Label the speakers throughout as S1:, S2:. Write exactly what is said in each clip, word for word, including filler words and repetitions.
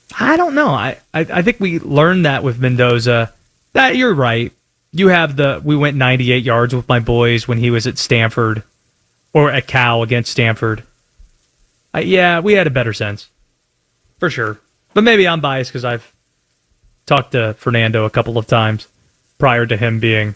S1: I don't know. I, I, I think we learned that with Mendoza. That you're right. You have the, we went ninety-eight yards with my boys when he was at Stanford, or at Cal against Stanford. Uh, yeah, we had a better sense. For sure. But maybe I'm biased because I've talked to Fernando a couple of times prior to him being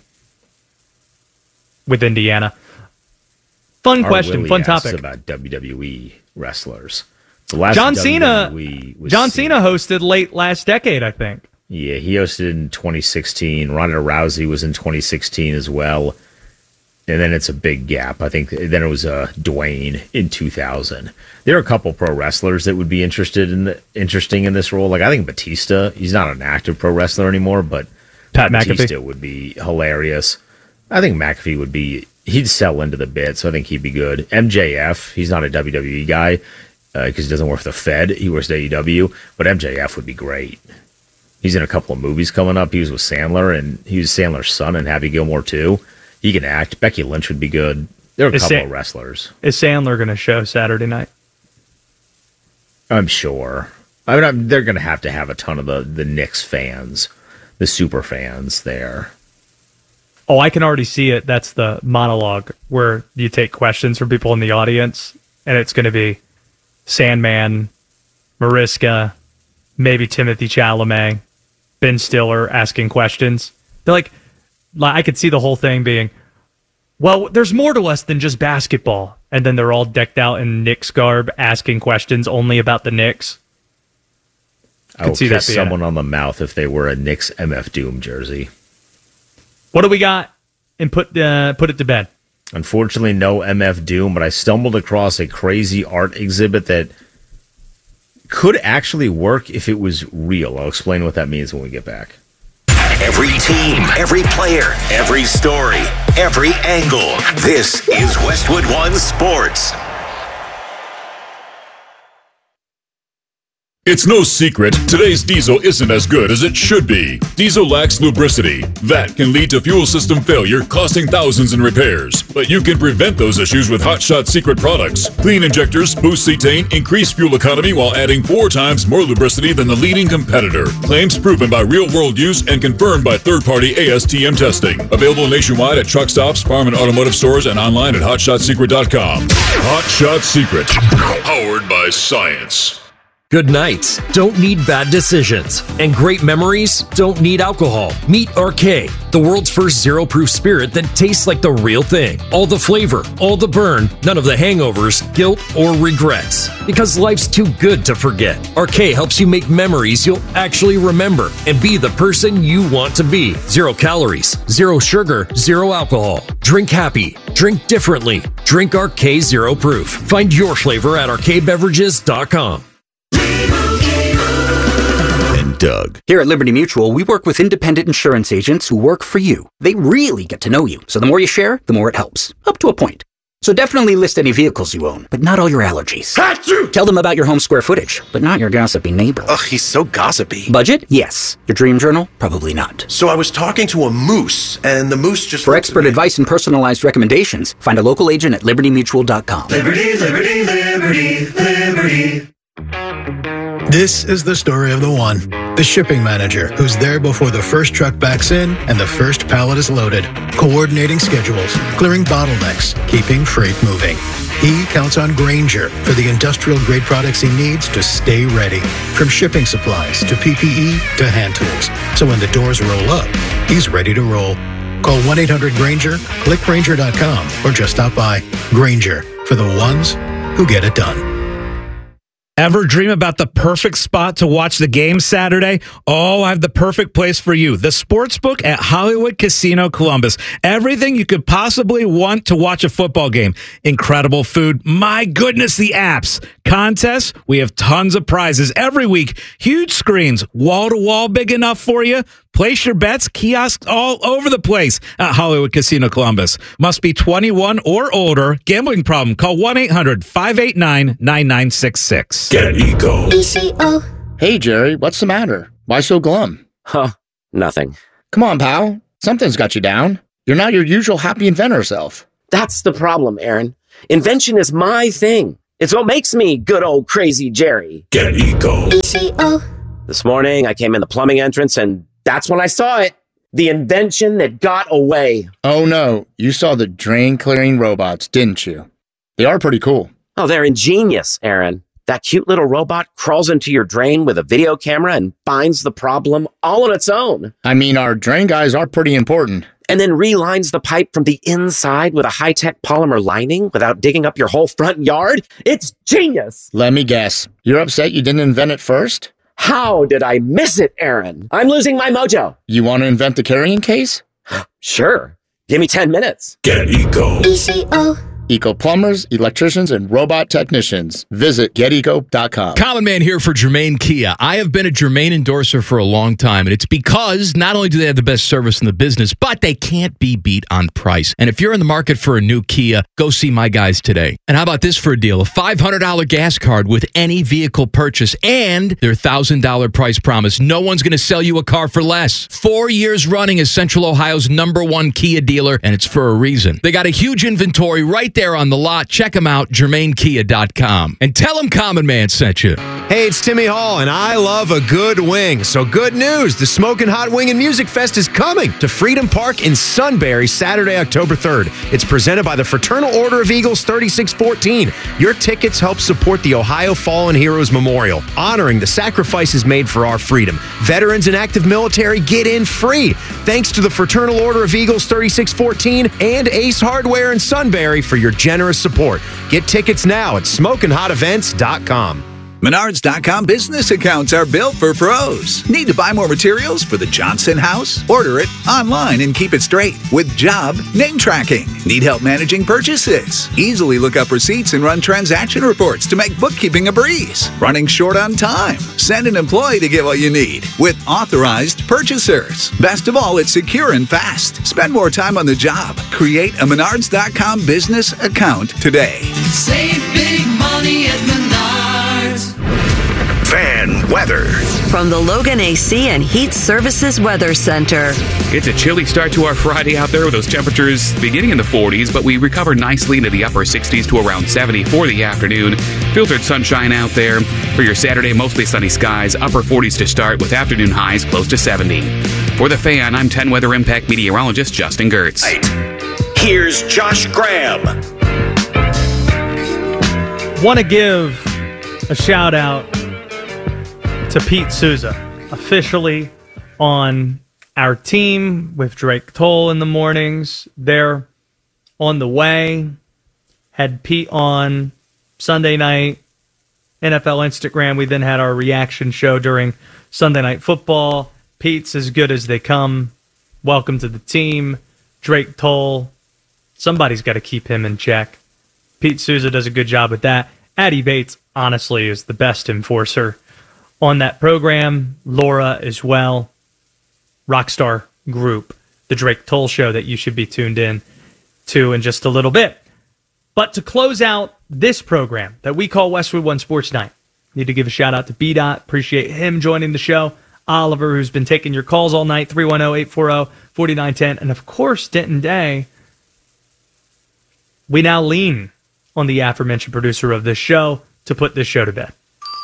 S1: with Indiana. Fun
S2: Our
S1: question,
S2: Willie
S1: fun
S2: asks
S1: topic.
S2: about W W E wrestlers. The last
S1: John
S2: W W E
S1: Cena,
S2: was
S1: John
S2: seen-
S1: Cena hosted late last decade, I think.
S2: Yeah, he hosted in twenty sixteen. Ronda Rousey was in twenty sixteen as well. And then it's a big gap. I think then it was uh, Dwayne in two thousand. There are a couple pro wrestlers that would be interested in the, interesting in this role. Like I think Batista, he's not an active pro wrestler anymore, but
S1: Pat
S2: Batista
S1: McAfee
S2: would be hilarious. I think McAfee would be, he'd sell into the bit, so I think he'd be good. M J F, he's not a W W E guy because uh, he doesn't work for the Fed. He works at A E W, but M J F would be great. He's in a couple of movies coming up. He was with Sandler, and he was Sandler's son in Happy Gilmore too. He can act. Becky Lynch would be good. There are a
S1: Is
S2: couple
S1: Sa-
S2: of wrestlers.
S1: Is Sandler going to show Saturday night?
S2: I'm sure. I mean, I'm, they're going to have to have a ton of the, the Knicks fans, the super fans there.
S1: Oh, I can already see it. That's the monologue where you take questions from people in the audience, and it's going to be Sandman, Mariska, maybe Timothy Chalamet, Ben Stiller asking questions. They're like, I could see the whole thing being, well, there's more to us than just basketball. And then they're all decked out in Knicks garb asking questions only about the Knicks.
S2: I would kiss someone on the mouth if they were a Knicks M F Doom jersey.
S1: What do we got? And put uh, put it to bed.
S2: Unfortunately, no M F Doom, but I stumbled across a crazy art exhibit that could actually work if it was real. I'll explain what that means when we get back.
S3: Every team, every player, every story, every angle. This is Westwood One Sports.
S4: It's no secret, today's diesel isn't as good as it should be. Diesel lacks lubricity. That can lead to fuel system failure, costing thousands in repairs. But you can prevent those issues with Hot Shot Secret products. Clean injectors, boost cetane, increase fuel economy while adding four times more lubricity than the leading competitor. Claims proven by real-world use and confirmed by third-party A S T M testing. Available nationwide at truck stops, farm and automotive stores, and online at hot shot secret dot com. Hot Shot Secret, powered by science.
S5: Good nights don't need bad decisions, and great memories don't need alcohol. Meet R K, the world's first zero-proof spirit that tastes like the real thing. All the flavor, all the burn, none of the hangovers, guilt, or regrets. Because life's too good to forget. R K helps you make memories you'll actually remember and be the person you want to be. Zero calories, zero sugar, zero alcohol. Drink happy. Drink differently. Drink R K Zero Proof. Find your flavor at R K beverages dot com.
S3: And Doug.
S6: Here at Liberty Mutual, we work with independent insurance agents who work for you. They really get to know you, so the more you share, the more it helps. Up to a point. So definitely list any vehicles you own, but not all your allergies. Achoo! Tell them about your home square footage, but not your gossipy neighbor.
S7: Ugh, he's so gossipy.
S6: Budget? Yes. Your dream journal? Probably not.
S7: So I was talking to a moose, and the moose just...
S6: For expert advice and personalized recommendations, find a local agent at liberty mutual dot com.
S8: Liberty, liberty, liberty, liberty. This is the story of the one, the shipping manager, who's there before the first truck backs in and the first pallet is loaded, coordinating schedules, clearing bottlenecks, keeping freight moving. He counts on Grainger for the industrial-grade products he needs to stay ready, from shipping supplies to P P E to hand tools. So when the doors roll up, he's ready to roll. Call one eight hundred Grainger, click Grainger dot com, or just stop by. Grainger, for the ones who get it done.
S9: Ever dream about the perfect spot to watch the game Saturday? Oh, I have the perfect place for you. The Sportsbook at Hollywood Casino Columbus. Everything you could possibly want to watch a football game. Incredible food. My goodness, the apps. Contests. We have tons of prizes every week. Huge screens. Wall-to-wall big enough for you. Place your bets, kiosks all over the place at Hollywood Casino Columbus. Must be twenty-one or older. Gambling problem? Call one eight hundred five eight nine nine nine six six.
S3: Get Eco.
S10: E C O.
S11: Hey, Jerry, what's the matter? Why so glum?
S12: Huh, nothing.
S11: Come on, pal. Something's got you down. You're not your usual happy inventor self.
S12: That's the problem, Aaron. Invention is my thing. It's what makes me good old crazy Jerry.
S3: Get Eco.
S10: E C O.
S12: This morning, I came in the plumbing entrance, and that's when I saw it. The invention that got away.
S11: Oh, no. You saw the drain-clearing robots, didn't you? They are pretty cool.
S12: Oh, they're ingenious, Aaron. That cute little robot crawls into your drain with a video camera and finds the problem all on its own.
S11: I mean, our drain guys are pretty important.
S12: And then relines the pipe from the inside with a high-tech polymer lining without digging up your whole front yard. It's genius.
S11: Let me guess. You're upset you didn't invent it first?
S12: How did I miss it, Aaron? I'm losing my mojo.
S11: You want to invent the carrying case?
S12: Sure. Give me ten minutes.
S3: Get Eco.
S10: E C O.
S11: Eco plumbers, electricians, and robot technicians. Visit get eco dot com.
S13: Common Man here for Germain Kia. I have been a Germain endorser for a long time, and it's because not only do they have the best service in the business, but they can't be beat on price. And if you're in the market for a new Kia, go see my guys today. And how about this for a deal? A five hundred dollars gas card with any vehicle purchase and their one thousand dollars price promise. No one's going to sell you a car for less. Four years running as Central Ohio's number one Kia dealer, and it's for a reason. They got a huge inventory right there on the lot. Check them out, germain kia dot com. And tell them Common Man sent you.
S14: Hey, it's Timmy Hall, and I love a good wing. So good news, the Smokin' Hot Wing and Music Fest is coming to Freedom Park in Sunbury Saturday, October third. It's presented by the Fraternal Order of Eagles thirty-six fourteen. Your tickets help support the Ohio Fallen Heroes Memorial, honoring the sacrifices made for our freedom. Veterans and active military get in free. Thanks to the Fraternal Order of Eagles thirty-six fourteen and Ace Hardware in Sunbury for your generous support. Get tickets now at smokin hot events dot com.
S15: Menards dot com business accounts are built for pros. Need to buy more materials for the Johnson house? Order it online and keep it straight with job name tracking. Need help managing purchases? Easily look up receipts and run transaction reports to make bookkeeping a breeze. Running short on time? Send an employee to get what you need with authorized purchasers. Best of all, it's secure and fast. Spend more time on the job. Create a Menards dot com business account today.
S16: Save big money at Menards.
S3: Fan weather.
S17: From the Logan A C and Heat Services Weather Center.
S18: It's a chilly start to our Friday out there with those temperatures beginning in the forties, but we recover nicely into the upper sixties to around seventy for the afternoon. Filtered sunshine out there. For your Saturday, mostly sunny skies, upper forties to start with afternoon highs close to seventy. For the Fan, I'm ten Weather Impact meteorologist Justin Gertz.
S3: Here's Josh Graham.
S1: Want to give a shout out to Pete Souza, officially on our team with Drake Toll in the mornings. They're on the way. Had Pete on Sunday night, N F L Instagram. We then had our reaction show during Sunday Night Football. Pete's as good as they come. Welcome to the team. Drake Toll, somebody's got to keep him in check. Pete Souza does a good job with that. Addie Bates, honestly, is the best enforcer on that program. Laura as well. Rockstar Group, the Drake Toll Show that you should be tuned in to in just a little bit. But to close out this program that we call Westwood One Sports Night, need to give a shout out to B Dot. Appreciate him joining the show. Oliver, who's been taking your calls all night, three one zero, eight four zero, four nine one zero. And of course, Denton Day. We now lean on the aforementioned producer of this show to put this show to bed.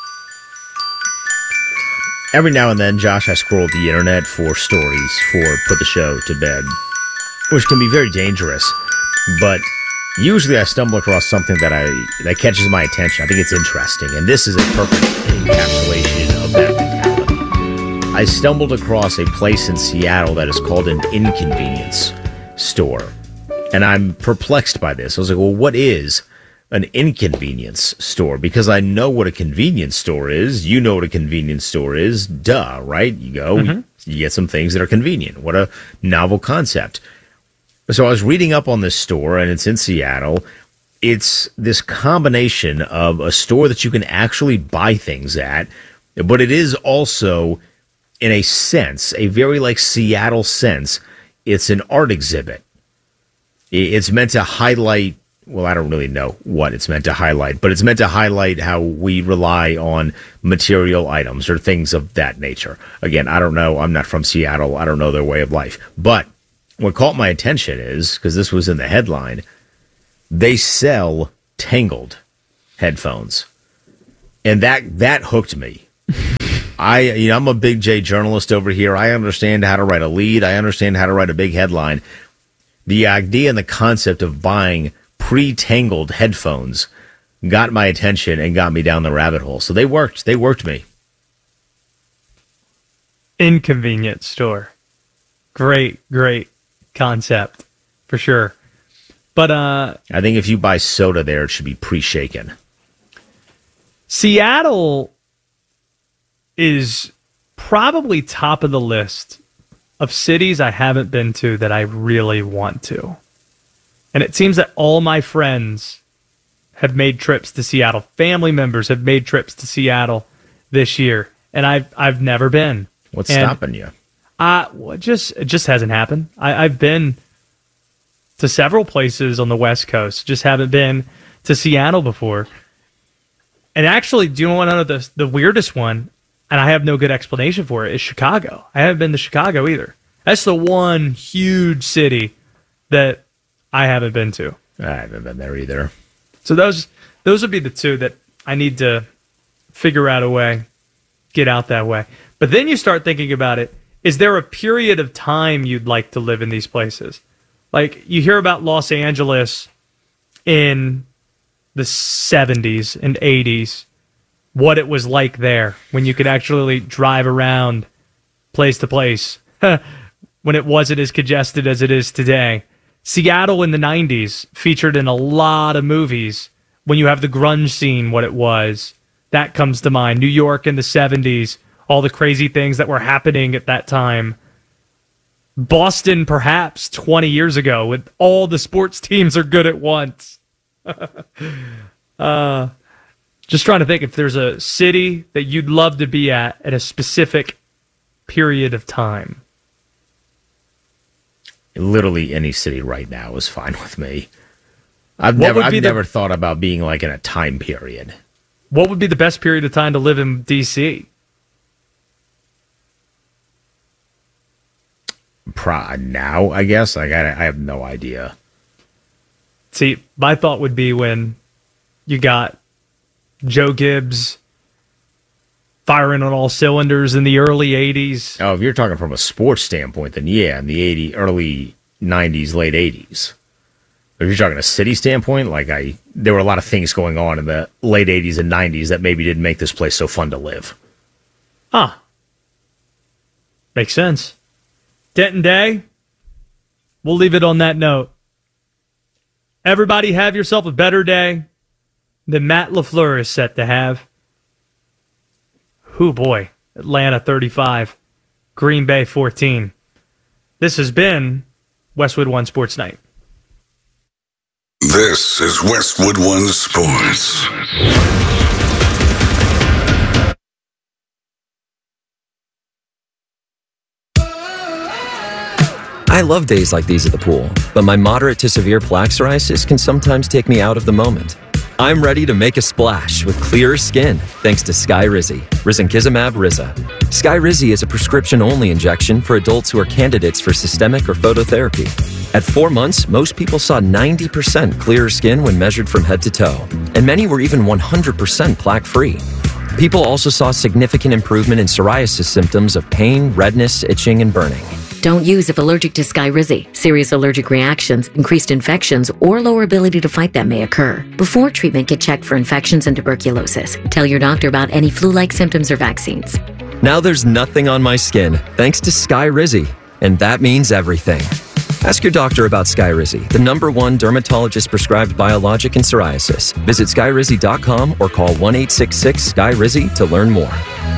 S2: Every now and then, Josh, I scroll the internet for stories for Put the Show to Bed, which can be very dangerous. But usually I stumble across something that I that catches my attention. I think it's interesting, and this is a perfect encapsulation of that mentality. I stumbled across a place in Seattle that is called an inconvenience store, and I'm perplexed by this. I was like, well, what is an inconvenience store? Because I know what a convenience store is. You know what a convenience store is. Duh, right? You go, mm-hmm. you get some things that are convenient. What a novel concept. So I was reading up on this store, and it's in Seattle. It's this combination of a store that you can actually buy things at, but it is also, in a sense, a very like Seattle sense, it's an art exhibit. It's meant to highlight, well, I don't really know what it's meant to highlight, but it's meant to highlight how we rely on material items or things of that nature. Again, I don't know. I'm not from Seattle. I don't know their way of life. But what caught my attention is, because this was in the headline, they sell Tangled headphones. And that that hooked me. I, you know, I'm a big J journalist over here. I understand how to write a lead. I understand how to write a big headline. The idea and the concept of buying pre-tangled headphones got my attention and got me down the rabbit hole. So they worked. They worked me.
S1: Inconvenience store. Great, great concept for sure. But uh,
S2: I think if you buy soda there, it should be pre-shaken.
S1: Seattle is probably top of the list of cities I haven't been to that I really want to. And it seems that all my friends have made trips to Seattle. Family members have made trips to Seattle this year, and I've I've never been.
S2: What's
S1: and,
S2: stopping you?
S1: Uh, well, it just it just hasn't happened. I, I've been to several places on the West Coast, just haven't been to Seattle before. And actually, do you want to know the the weirdest one? And I have no good explanation for it, is Chicago. I haven't been to Chicago either. That's the one huge city that I haven't been to.
S2: I haven't been there either.
S1: So those those would be the two that I need to figure out a way, get out that way. But then you start thinking about it. Is there a period of time you'd like to live in these places? Like, you hear about Los Angeles in the seventies and eighties, what it was like there when you could actually drive around place to place when it wasn't as congested as it is today. Seattle in the nineties featured in a lot of movies. When you have the grunge scene, what it was, that comes to mind. New York in the seventies, all the crazy things that were happening at that time. Boston, perhaps twenty years ago, with all the sports teams are good at once. uh, just trying to think if there's a city that you'd love to be at at a specific period of time.
S2: Literally any city right now is fine with me. I've
S1: What
S2: never,
S1: would
S2: I've
S1: be the-
S2: never thought about being like in a time period.
S1: What would be the best period of time to live in D C?
S2: Pro- now, I guess. Like I, I have no idea.
S1: See, my thought would be when you got Joe Gibbs firing on all cylinders in the early eighties.
S2: Oh, if you're talking from a sports standpoint, then yeah, in the eighties, early nineties, late eighties. If you're talking a city standpoint, like I, there were a lot of things going on in the late eighties and nineties that maybe didn't make this place so fun to live.
S1: Huh. Makes sense. Denton Day, we'll leave it on that note. Everybody have yourself a better day than Matt LaFleur is set to have. Whoo boy, Atlanta thirty-five, Green Bay fourteen. This has been Westwood One Sports Night.
S3: This is Westwood One Sports.
S10: I love days like these at the pool, but my moderate to severe plaque psoriasis can sometimes take me out of the moment. I'm ready to make a splash with clearer skin thanks to Skyrizi, risankizumab Riza. Skyrizi is a prescription-only injection for adults who are candidates for systemic or phototherapy. At four months, most people saw ninety percent clearer skin when measured from head to toe, and many were even one hundred percent plaque-free. People also saw significant improvement in psoriasis symptoms of pain, redness, itching, and burning.
S19: Don't use if allergic to Skyrizi. Serious allergic reactions, increased infections, or lower ability to fight them may occur. Before treatment, get checked for infections and tuberculosis. Tell your doctor about any flu-like symptoms or vaccines.
S10: Now there's nothing on my skin thanks to Skyrizi, and that means everything. Ask your doctor about Skyrizi, the number one dermatologist-prescribed biologic in psoriasis. Visit skyrizi dot com or call one eight six six S K Y Rizi to learn more.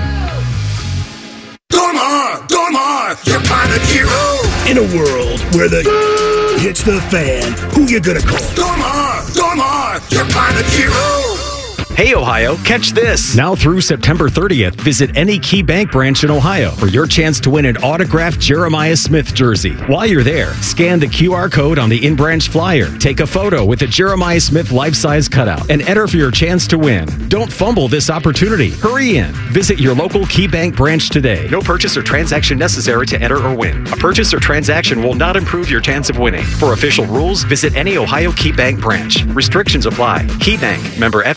S16: Dormar! Dormar! You're kind of hero!
S20: In a world where the hits the fan, who you gonna call?
S16: Dormar! Dormar! You're kind of hero!
S21: Hey, Ohio, catch this.
S22: Now through September thirtieth, visit any Key Bank branch in Ohio for your chance to win an autographed Jeremiah Smith jersey. While you're there, scan the Q R code on the in-branch flyer, take a photo with a Jeremiah Smith life-size cutout, and enter for your chance to win. Don't fumble this opportunity. Hurry in. Visit your local Key Bank branch today.
S21: No purchase or transaction necessary to enter or win. A purchase or transaction will not improve your chance of winning. For official rules, visit any Ohio Key Bank branch. Restrictions apply. Key Bank, member F D I C.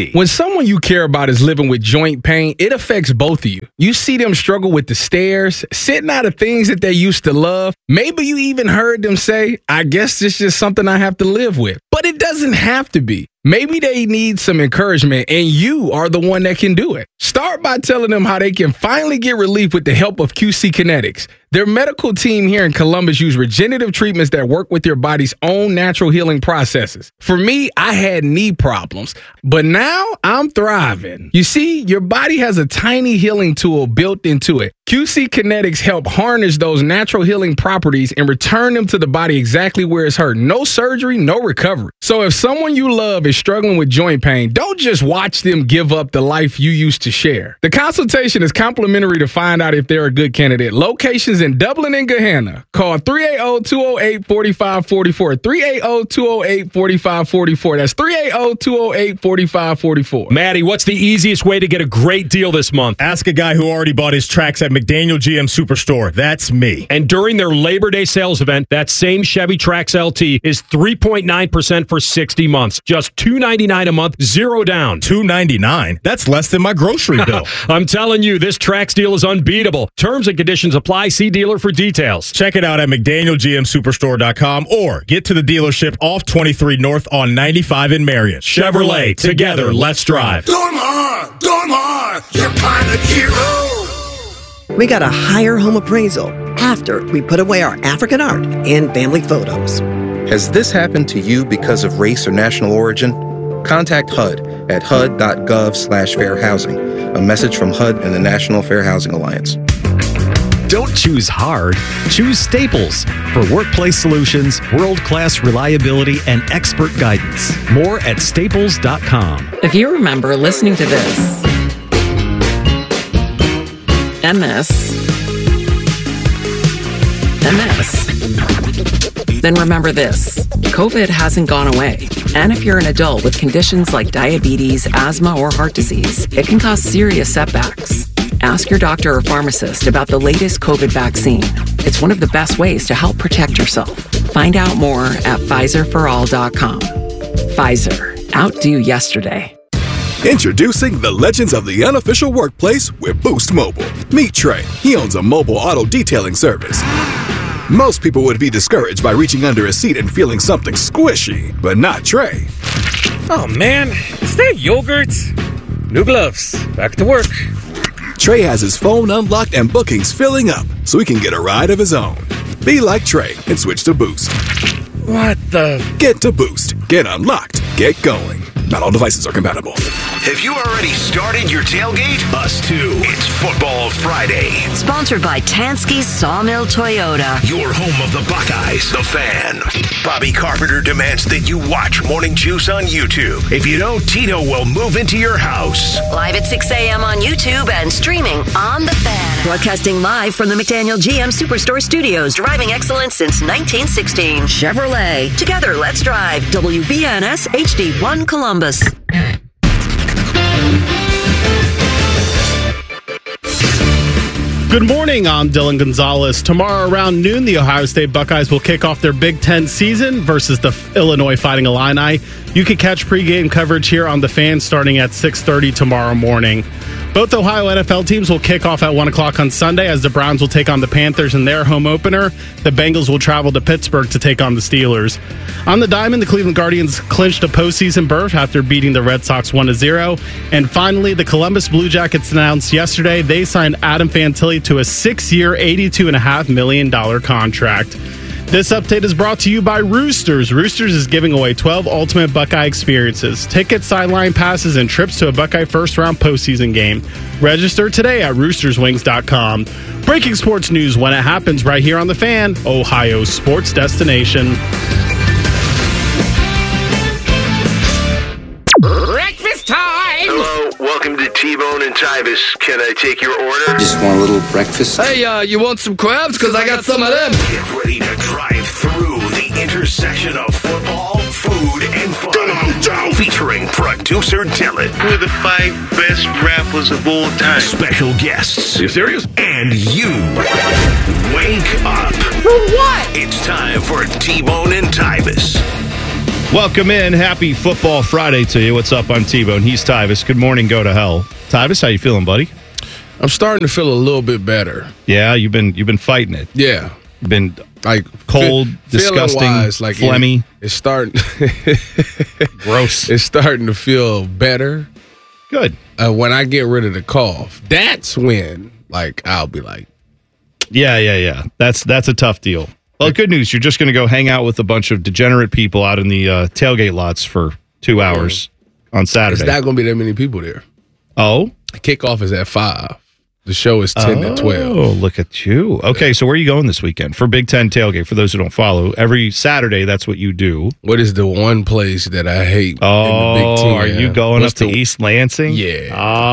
S4: easy.
S13: When someone you care about is living with joint pain, it affects both of you. You see them struggle with the stairs, sitting out of things that they used to love. Maybe you even heard them say, I guess it's just something I have to live with. But it doesn't have to be. Maybe they need some encouragement, and you are the one that can do it. Start by telling them how they can finally get relief with the help of Q C Kinetics. Their medical team here in Columbus use regenerative treatments that work with your body's own natural healing processes. For me, I had knee problems, but now I'm thriving. You see, your body has a tiny healing tool built into it. Q C Kinetics help harness those natural healing properties and return them to the body exactly where it's hurt. No surgery, no recovery. So if someone you love is struggling with joint pain, don't just watch them give up the life you used to share. The consultation is complimentary to find out if they're a good candidate. Locations in Dublin and Gahanna. Call three eight zero, two zero eight, four five four four. three eight zero, two zero eight, four five four four. That's three eight zero, two zero eight, four five four four.
S22: Maddie, what's the easiest way to get a great deal this month?
S4: Ask a guy who already bought his tracks at McDaniel G M Superstore. That's me.
S22: And during their Labor Day sales event, that same Chevy Trax L T is three point nine percent for sixty months. Just two ninety-nine a month, zero down.
S4: two ninety-nine? That's less than my grocery bill.
S22: I'm telling you, this Trax deal is unbeatable. Terms and conditions apply. See dealer for details.
S4: Check it out at McDaniel G M Superstore dot com or get to the dealership off twenty-three North on ninety-five in Marion.
S22: Chevrolet, together, let's drive.
S16: Dormar! Dormar! Your pilot hero!
S5: We got a higher home appraisal after we put away our African art and family photos.
S23: Has this happened to you because of race or national origin? Contact H U D at H U D dot gov slash fair housing. A message from H U D and the National Fair Housing Alliance.
S22: Don't choose hard. Choose Staples for workplace solutions, world-class reliability, and expert guidance. More at staples dot com.
S24: If you remember listening to this, and this, and this, then remember this. COVID hasn't gone away. And if you're an adult with conditions like diabetes, asthma, or heart disease, it can cause serious setbacks. Ask your doctor or pharmacist about the latest COVID vaccine. It's one of the best ways to help protect yourself. Find out more at Pfizer for all dot com. Pfizer. Outdo yesterday.
S25: Introducing the legends of the unofficial workplace with Boost Mobile. Meet Trey. He owns a mobile auto detailing service. Most people would be discouraged by reaching under a seat and feeling something squishy, but not Trey.
S26: Oh man, is that yogurt? New gloves. Back to work.
S25: Trey has his phone unlocked and bookings filling up, so he can get a ride of his own. Be like Trey and switch to Boost.
S26: What the?
S25: Get to Boost. Get unlocked. Get going. Not all devices are compatible.
S3: Have you already started your tailgate? Us too. It's Football Friday.
S17: Sponsored by Tansky's Sawmill Toyota.
S3: Your home of the Buckeyes, The Fan. Bobby Carpenter demands that you watch Morning Juice on YouTube. If you don't, Tito will move into your house.
S17: Live at six a.m. on YouTube and streaming on The Fan. Broadcasting live from the McDaniel G M Superstore Studios. Driving excellence since nineteen sixteen. Chevrolet. Together, let's drive. W B N S H D one Columbus.
S27: Good morning, I'm Dylan Gonzalez. Tomorrow around noon, the Ohio State Buckeyes will kick off their Big Ten season versus the Illinois Fighting Illini. You can catch pregame coverage here on The Fan starting at six thirty tomorrow morning. Both Ohio N F L teams will kick off at one o'clock on Sunday as the Browns will take on the Panthers in their home opener. The Bengals will travel to Pittsburgh to take on the Steelers. On the diamond, the Cleveland Guardians clinched a postseason berth after beating the Red Sox one to zero. And finally, the Columbus Blue Jackets announced yesterday they signed Adam Fantilli to a six-year, eighty-two point five million dollars contract. This update is brought to you by Roosters. Roosters is giving away twelve Ultimate Buckeye experiences, tickets, sideline passes, and trips to a Buckeye first-round postseason game. Register today at roosters wings dot com. Breaking sports news when it happens right here on The Fan, Ohio's sports destination.
S16: Breakfast time!
S28: Hello, welcome to T-Bone and Tybus. Can I take your order?
S29: Just want a little breakfast.
S28: Hey, uh, you want some crabs? Because I got some of them.
S3: Get ready to drive through the intersection of football, food, and fun. Come on, Joe! Featuring producer Dylan.
S28: We're the five best rappers of all time.
S3: Special guests.
S28: Are you serious?
S3: And you. Wake up.
S16: For what?
S3: It's time for T-Bone and Tybus.
S4: Welcome in. Happy Football Friday to you. What's up? I'm T-Bone. He's Tyvis. Good morning. Go to hell. Tyvis, how you feeling, buddy?
S6: I'm starting to feel a little bit better.
S4: Yeah, you've been you've been fighting it.
S6: Yeah,
S4: you've been
S6: like
S4: cold,
S6: fe-
S4: disgusting,
S6: wise, like
S4: phlegmy.
S6: It, it's starting
S4: gross.
S6: It's starting to feel better.
S4: Good.
S6: Uh, when I get rid of the cough, that's when like I'll be like,
S4: yeah, yeah, yeah. That's that's a tough deal. Well, good news. You're just going to go hang out with a bunch of degenerate people out in the uh, tailgate lots for two hours on Saturday.
S6: It's not going to be that many people there.
S4: Oh?
S6: Kickoff is at five. The show is ten
S4: oh,
S6: to twelve.
S4: Oh, look at you. Okay, so where are you going this weekend for Big Ten tailgate? For those who don't follow, every Saturday, that's what you do.
S6: What is the one place that I hate
S4: oh,
S6: in the Big Ten?
S4: Are you going
S6: What's
S4: up to
S6: the,
S4: East Lansing?
S6: Yeah.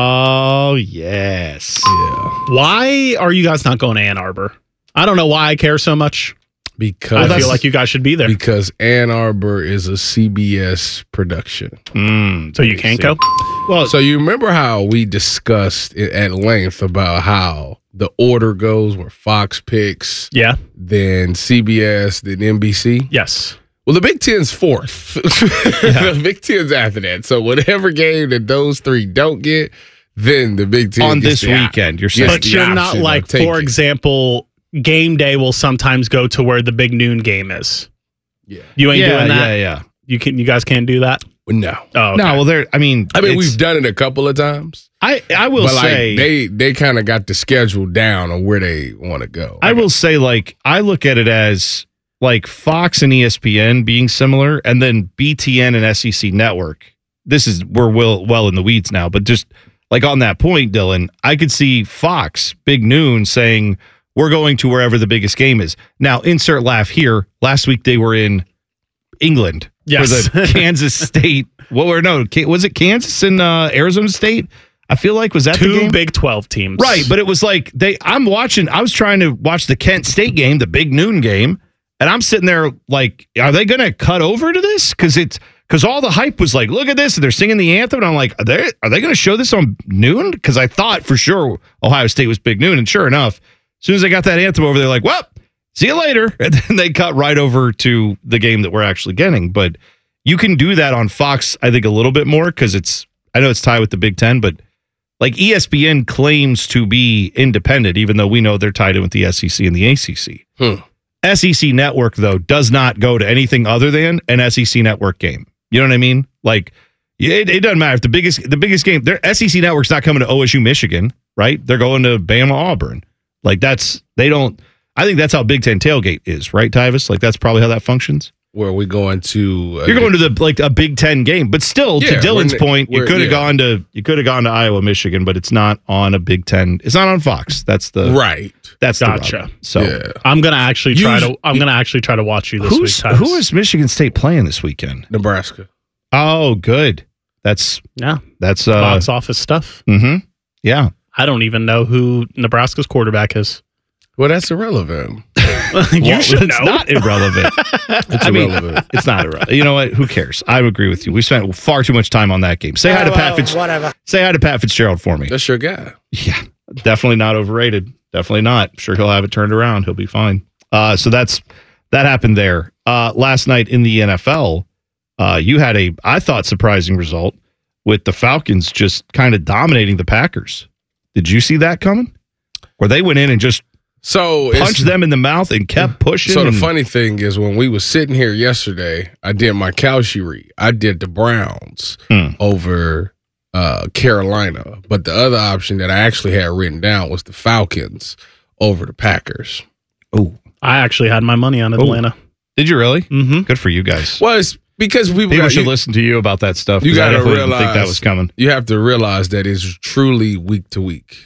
S4: Oh, yes.
S6: Yeah.
S27: Why are you guys not going to Ann Arbor? I don't know why I care so much.
S6: Because
S27: I feel like you guys should be there.
S6: Because Ann Arbor is a C B S production.
S4: Mm,
S27: so you can't go?
S6: Well, so you remember how we discussed it at length about how the order goes where Fox picks,
S27: yeah,
S6: then C B S, then N B C?
S27: Yes.
S6: Well, the Big Ten's fourth. Yeah. The Big Ten's after that. So whatever game that those three don't get, then the Big Ten
S4: on
S6: gets
S4: this
S6: the,
S4: weekend. You're saying,
S27: but you're not like, for example, game day will sometimes go to where the big noon game is.
S6: Yeah,
S27: you ain't
S4: yeah,
S27: doing that.
S4: Yeah, yeah.
S27: You can. You guys can't do that.
S6: No.
S27: Oh, okay.
S4: No. Well, there. I mean,
S6: I mean, we've done it a couple of times.
S4: I I will
S6: but
S4: say
S6: like, they they kind of got the schedule down on where they want to go.
S4: I will say, like, I look at it as like Fox and E S P N being similar, and then B T N and S E C Network. This is we're well well in the weeds now, but just like on that point, Dylan, I could see Fox Big Noon saying, we're going to wherever the biggest game is. Now, insert laugh here. Last week they were in England
S27: yes.
S4: for the Kansas State. What were no? Was it Kansas and uh, Arizona State? I feel like was that
S27: two
S4: the game?
S27: Big twelve teams,
S4: right? But it was like they. I'm watching. I was trying to watch the Kent State game, the Big Noon game, and I'm sitting there like, are they going to cut over to this? Because it's because all the hype was like, look at this, and they're singing the anthem, and I'm like, are they are they going to show this on noon? Because I thought for sure Ohio State was Big Noon, and sure enough. As soon as I got that anthem over, they're like, well, see you later. And then they cut right over to the game that we're actually getting. But you can do that on Fox, I think, a little bit more because it's, I know it's tied with the Big Ten, but like E S P N claims to be independent, even though we know they're tied in with the S E C and the A C C.
S6: Hmm.
S4: S E C Network, though, does not go to anything other than an S E C Network game. You know what I mean? Like, it, it doesn't matter. If the biggest, the biggest game, their S E C Network's not coming to O S U Michigan, right? They're going to Bama Auburn. Like that's they don't. I think that's how Big Ten tailgate is, right, Tyvis? Like that's probably how that functions.
S6: Where are we going to? Uh,
S4: You're going to the like a Big Ten game, but still,
S6: yeah,
S4: to Dylan's
S6: when,
S4: point, you could have
S6: yeah.
S4: gone to you could have gone to Iowa, Michigan, but it's not on a Big Ten. It's not on Fox. That's the
S6: right.
S4: That's
S27: gotcha.
S4: The rub. So
S6: yeah.
S27: I'm gonna actually try
S4: you,
S27: to. I'm gonna actually try to watch you this
S4: who's,
S27: week.
S4: Who is Michigan State playing this weekend?
S6: Nebraska.
S4: Oh, good. That's
S27: yeah.
S4: That's uh,
S27: box office stuff.
S4: Mm-hmm. Yeah.
S27: I don't even know who Nebraska's quarterback is.
S6: Well, that's irrelevant.
S27: you
S4: well,
S27: should
S4: it's
S27: know.
S4: not irrelevant.
S6: It's
S4: I mean,
S6: irrelevant.
S4: It's not irrelevant. You know what? Who cares? I agree with you. We spent far too much time on that game. Say
S27: Oh,
S4: hi to
S27: well,
S4: Pat Fitz-
S27: whatever.
S4: Say hi to Pat Fitzgerald for me.
S6: That's your guy.
S4: Yeah, definitely not overrated. Definitely not. I'm sure he'll have it turned around. He'll be fine. Uh, so that's that happened there. Uh, last night in the N F L, uh, you had a I thought surprising result with the Falcons just kind of dominating the Packers. Did you see that coming? Where they went in and just
S6: so
S4: punched them in the mouth and kept pushing.
S6: So the
S4: and,
S6: funny thing is, when we was sitting here yesterday, I did my Cowshy read. I did the Browns
S4: hmm.
S6: over uh, Carolina, but the other option that I actually had written down was the Falcons over the Packers.
S4: Oh,
S27: I actually had my money on Atlanta.
S4: Ooh. Did you really?
S27: Mm-hmm.
S4: Good for you guys.
S6: Well, it's because people,
S4: people
S6: got,
S4: should
S6: you,
S4: listen to you about that stuff.
S6: You got to realize
S4: think that was coming.
S6: You have to realize that it's truly week to week.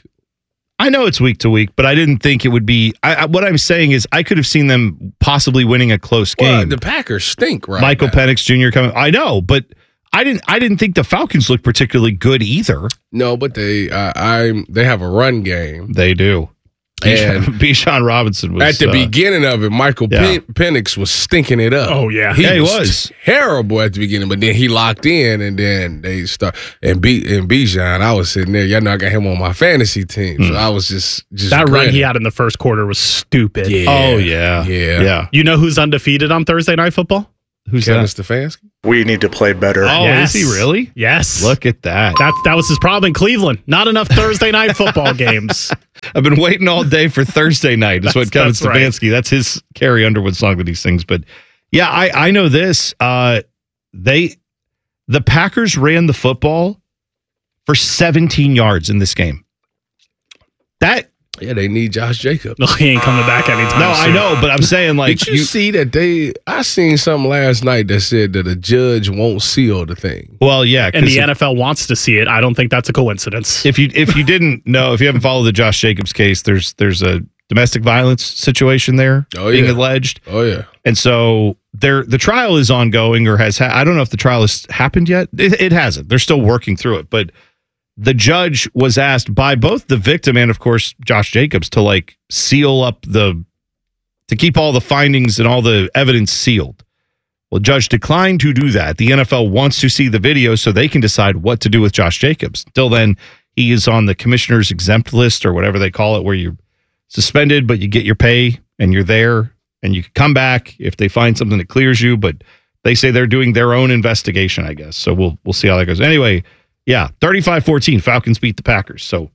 S4: I know it's week to week, but I didn't think it would be. I, I, what I'm saying is, I could have seen them possibly winning a close game.
S6: Well, the Packers stink, right?
S4: Michael
S6: now.
S4: Penix Junior coming. I know, but I didn't. I didn't think the Falcons looked particularly good either.
S6: No, but they, uh, I, they have a run game.
S4: They do.
S6: And
S4: Bijan Robinson was
S6: at the
S4: uh,
S6: beginning of it. Michael
S4: yeah.
S6: Pen- Penix was stinking it up.
S27: Oh yeah,
S6: he,
S4: yeah, he
S6: was,
S4: was
S6: terrible at the beginning, but then he locked in, and then they start and B and Bijan. I was sitting there. Y'all know I got him on my fantasy team,
S4: Mm.
S6: so I was just just
S27: that
S6: grinning.
S27: run he had in the first quarter was stupid.
S6: Yeah.
S4: Oh yeah,
S6: yeah,
S4: yeah.
S27: You know who's undefeated on Thursday Night Football?
S4: Who's
S6: Kevin
S4: that?
S6: Stefanski.
S7: We need to play better.
S4: Oh,
S27: Yes.
S4: is he really?
S27: Yes.
S4: Look at that.
S27: That that was his problem in Cleveland. Not enough Thursday night football games.
S4: I've been waiting all day for Thursday night. Is what Kevin
S27: That's- that's right.
S4: Stefanski. That's his Carrie Underwood song that he sings. But yeah, I I know this. Uh, they the Packers ran the football for seventeen yards in this game. That
S6: Yeah, they need Josh Jacobs.
S27: No, he ain't coming back anytime
S4: no, I
S27: soon.
S4: know, but I'm saying like
S6: Did you, see that they? I seen something last night that said that a judge won't seal the thing.
S4: Well, yeah,
S27: And
S4: 'cause
S27: the
S4: if-
S27: N F L wants to see it. I don't think that's a coincidence.
S4: If you if you didn't know, if you haven't followed the Josh Jacobs case, there's there's a domestic violence situation there
S6: Oh,
S4: being
S6: yeah.
S4: alleged,
S6: Oh yeah.
S4: and so there the trial is ongoing or has ha- I don't know if the trial has happened yet. It, it hasn't. They're still working through it, but the judge was asked by both the victim and of course Josh Jacobs to like seal up the to keep all the findings and all the evidence sealed. Well, the judge declined to do that. The N F L wants to see the video so they can decide what to do with Josh Jacobs. Till then, he is on the commissioner's exempt list or whatever they call it, where you're suspended, but you get your pay and you're there and you can come back if they find something that clears you. But they say they're doing their own investigation, I guess. So we'll we'll see how that goes. Anyway, yeah, thirty-five fourteen, Falcons beat the Packers. So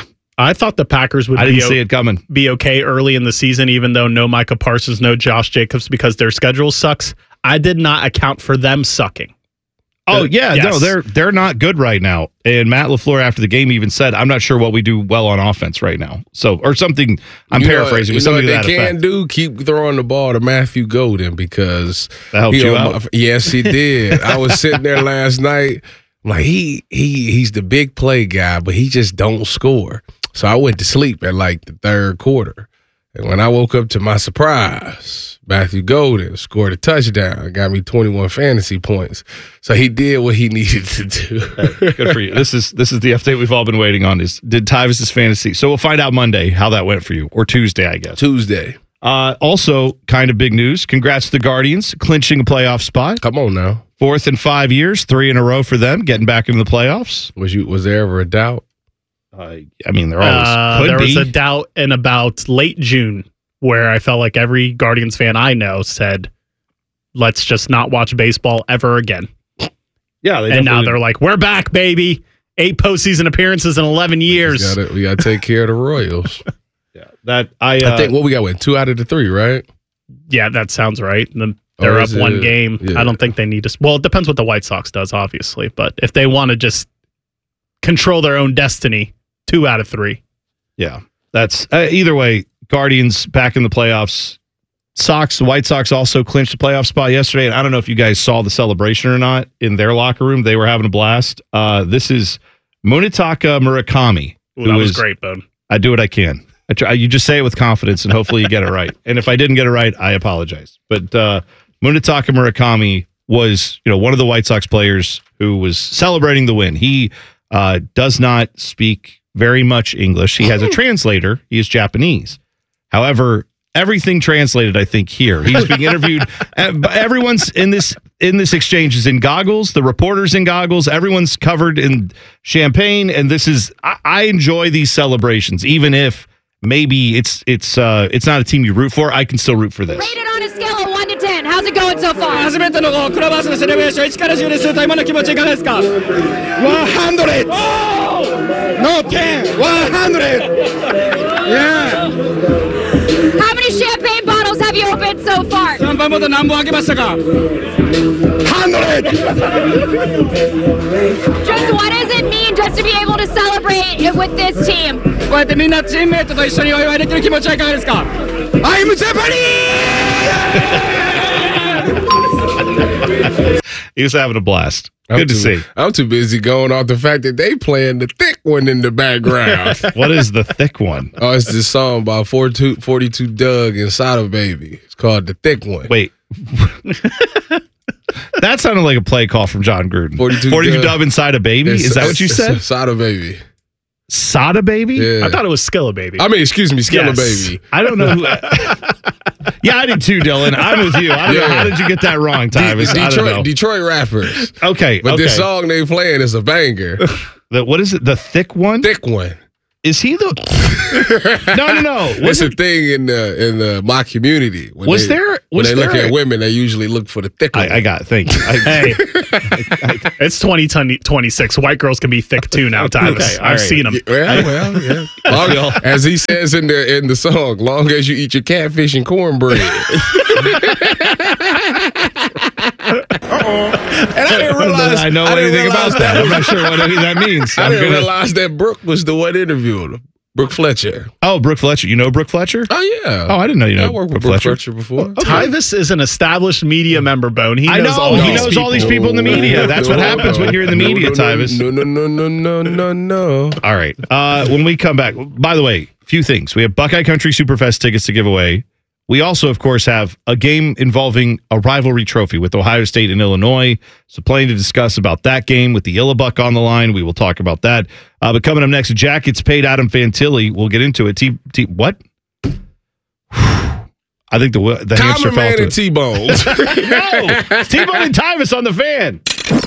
S27: I thought the Packers would
S4: I
S27: be,
S4: didn't see it coming.
S27: be okay early in the season, even though no Micah Parsons, no Josh Jacobs, because their schedule sucks. I did not account for them sucking.
S4: Oh
S27: Uh,
S4: yeah,
S27: yes.
S4: no, they're they're not good right now. And Matt LaFleur after the game even said, "I'm not sure what we do well on offense right now." So or something. I'm
S6: You know-
S4: paraphrasing.
S6: You
S4: but
S6: know what
S4: something
S6: they
S4: to that
S6: can
S4: effect.
S6: do? Keep throwing the ball to Matthew Golden because
S4: That helped
S6: he
S4: you
S6: on
S4: out?
S6: my- yes, he did. I was sitting there last night. I'm like he he he's the big play guy, but he just don't score. So I went to sleep at like the third quarter. And when I woke up to my surprise, Matthew Golden scored a touchdown, got me twenty-one fantasy points. So he did what he needed to do.
S4: Good for you. This is this is the update we've all been waiting on. Is did Tyvus's fantasy? So we'll find out Monday how that went for you, or Tuesday, I guess.
S6: Tuesday.
S4: Uh, also, kind of big news. Congrats to the Guardians clinching a playoff spot.
S6: Come on now,
S4: fourth in five years, three in a row for them, getting back into the playoffs.
S6: Was you was there ever a doubt?
S4: Uh, I mean, there always
S27: Uh,
S4: could
S27: there
S4: be.
S27: was a doubt in about late June where I felt like every Guardians fan I know said, let's just not watch baseball ever again.
S4: Yeah, they
S27: and now
S4: definitely-
S27: they're like, we're back, baby. Eight postseason appearances in eleven years.
S6: We gotta, we gotta take care of the Royals.
S4: that I, uh,
S6: I think what we got went two out of the three, right?
S27: Yeah, that sounds right. And then they're
S6: Or
S27: up
S6: is
S27: one
S6: it-
S27: game.
S6: yeah.
S27: I don't think they need to. Well, it depends what the White Sox does, obviously. But if they want to just control their own destiny, two out of three.
S4: Yeah, that's uh, either way. Guardians back in the playoffs. Sox, the White Sox also clinched the playoff spot yesterday. And I don't know if you guys saw the celebration or not in their locker room. They were having a blast. Uh, this is Munetaka Murakami.
S27: Ooh,
S4: who
S27: that was
S4: is-
S27: great, Bone.
S4: I do what I can. I try, you just say it with confidence, and hopefully you get it right. And if I didn't get it right, I apologize. But uh, Munetaka Murakami was, you know, one of the White Sox players who was celebrating the win. He uh, does not speak very much English. He has a translator. He is Japanese. However, everything translated, I think, here. He's being interviewed. Uh, Everyone's in this in this exchange is in goggles. The reporter's in goggles. Everyone's covered in champagne. And this is I, I enjoy these celebrations, even if maybe it's it's uh, it's not a team you root for. I can still root for this.
S8: Rated on a scale of one to ten. How's it going so far?
S9: 初めてのクラブハウスのセレブレーションいちからじゅうですと今の気持ちいかがですか ?one hundred! No ten! one hundred! Yeah!
S8: How many champagne bottles have you opened so far?
S9: さんばいもと何本開けましたか hundred!
S8: Just what does it mean just to be able to celebrate it with this team?
S9: こうやってみんなチームメイトと一緒にお祝いできる気持ちはいかがですか I'm Japanese!
S4: He was having a blast.
S6: I'm
S4: Good to
S6: too-
S4: see.
S6: I'm too busy going off the fact that they playing the thick one in the background.
S4: What is the thick one?
S6: Oh, it's this song by forty-two, forty-two Doug and Sada Baby. It's called The Thick One.
S4: Wait. That sounded like a play call from John Gruden.
S6: forty-two,
S4: forty-two
S6: Doug.
S4: Dub inside a baby?
S6: It's-
S4: Is that what you
S6: it's-
S4: said?
S6: it's Sada Baby.
S4: Sada Baby?
S6: Yeah.
S27: I thought it was Skilla Baby.
S6: I mean, excuse me, Skilla
S27: Yes.
S6: Baby.
S4: I don't know who. Yeah, I did too, Dylan. I'm with you. I don't know.
S6: Yeah.
S4: How did you get that wrong,
S6: De-
S4: Tyvus? I don't know.
S6: Detroit, Detroit rappers.
S4: Okay,
S6: But
S4: okay.
S6: this song they playing is a banger.
S4: The, what is it? The thick one?
S6: Thick one.
S4: Is he the? no, no, no.
S6: It's a thing in the in the my community. When
S4: Was
S6: they,
S4: there-
S6: when
S4: was
S6: they look
S4: there
S6: at
S4: a-
S6: women, they usually look for the thick one.
S4: I, I got it. Thank you. I,
S27: Hey, it's twenty twenty-six. White girls can be thick too now, Tyler.
S4: Okay, all
S27: I've
S4: right.
S27: seen them.
S6: Well, well, yeah. Long- as he says in the in the song, long as you eat your catfish and cornbread. And I didn't realize
S4: I know
S6: I didn't
S4: anything
S6: realize
S4: about that. I'm not sure what any of that means.
S6: I
S4: I'm
S6: didn't
S4: gonna-
S6: realize that Brooke was the one interviewing him. Brooke Fletcher.
S4: Oh, Brooke Fletcher. You know Brooke Fletcher?
S6: Oh yeah.
S4: Oh, I didn't know you know
S6: I worked with
S4: Brooke
S6: Brooke
S4: Fletcher.
S6: Fletcher before.
S27: Tyvis is an established media member, Bone. He knows
S4: I know.
S27: all
S4: He
S27: these
S4: knows
S27: people.
S4: all these people in the media. That's what happens when you're in the
S6: No,
S4: media,
S6: no, no,
S4: Tyvis.
S6: No, no, no, no, no, no, no.
S4: All right. Uh, when we come back, by the way, a few things. We have Buckeye Country Superfest tickets to give away. We also, of course, have a game involving a rivalry trophy with Ohio State and Illinois. So plenty to discuss about that game with the Illabuck on the line. We will talk about that. Uh, but coming up next, Jack gets paid Adam Fantilli. We'll get into it. T, T what? I think the the hamster
S6: Common
S4: fell
S6: man
S4: into
S6: and
S4: it.
S6: T-Bones.
S4: No, it's T-Bone and Tyvis on the Fan.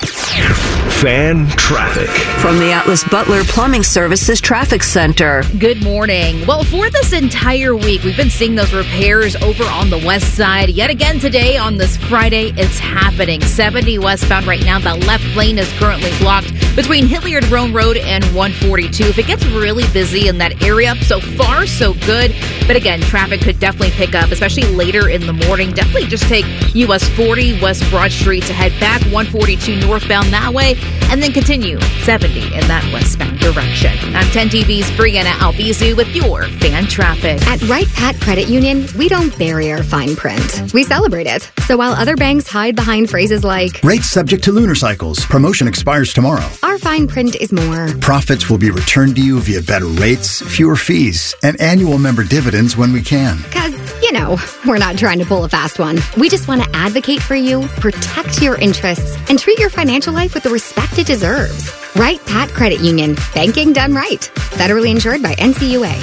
S3: Fan traffic.
S17: From the Atlas Butler Plumbing Services Traffic Center.
S8: Good morning. Well, for this entire week, we've been seeing those repairs over on the west side. Yet again today on this Friday, it's happening. seventy westbound right now. The left lane is currently blocked between Hilliard Roan Road and one forty-two. If it gets really busy in that area, so far, so good. But again, traffic could definitely pick up, especially later in the morning. Definitely just take U S forty West Broad Street to head back one forty-two northbound that way, and then continue seventy in that westbound direction. I'm ten T V's Brianna Albizu with your fan traffic.
S1: At Wright Pat Credit Union, we don't bury our fine print. We celebrate it. So while other banks hide behind phrases like,
S2: rates subject to lunar cycles. Promotion expires tomorrow.
S1: our fine print is more.
S2: Profits will be returned to you via better rates, fewer fees, and annual member dividends when we can.
S1: Because, you know, we're not trying to pull a fast one. We just want to advocate for you, protect your interests, and treat your financial life with the respect it deserves. Wright Pat Credit Union. Banking done right. Federally insured by N C U A.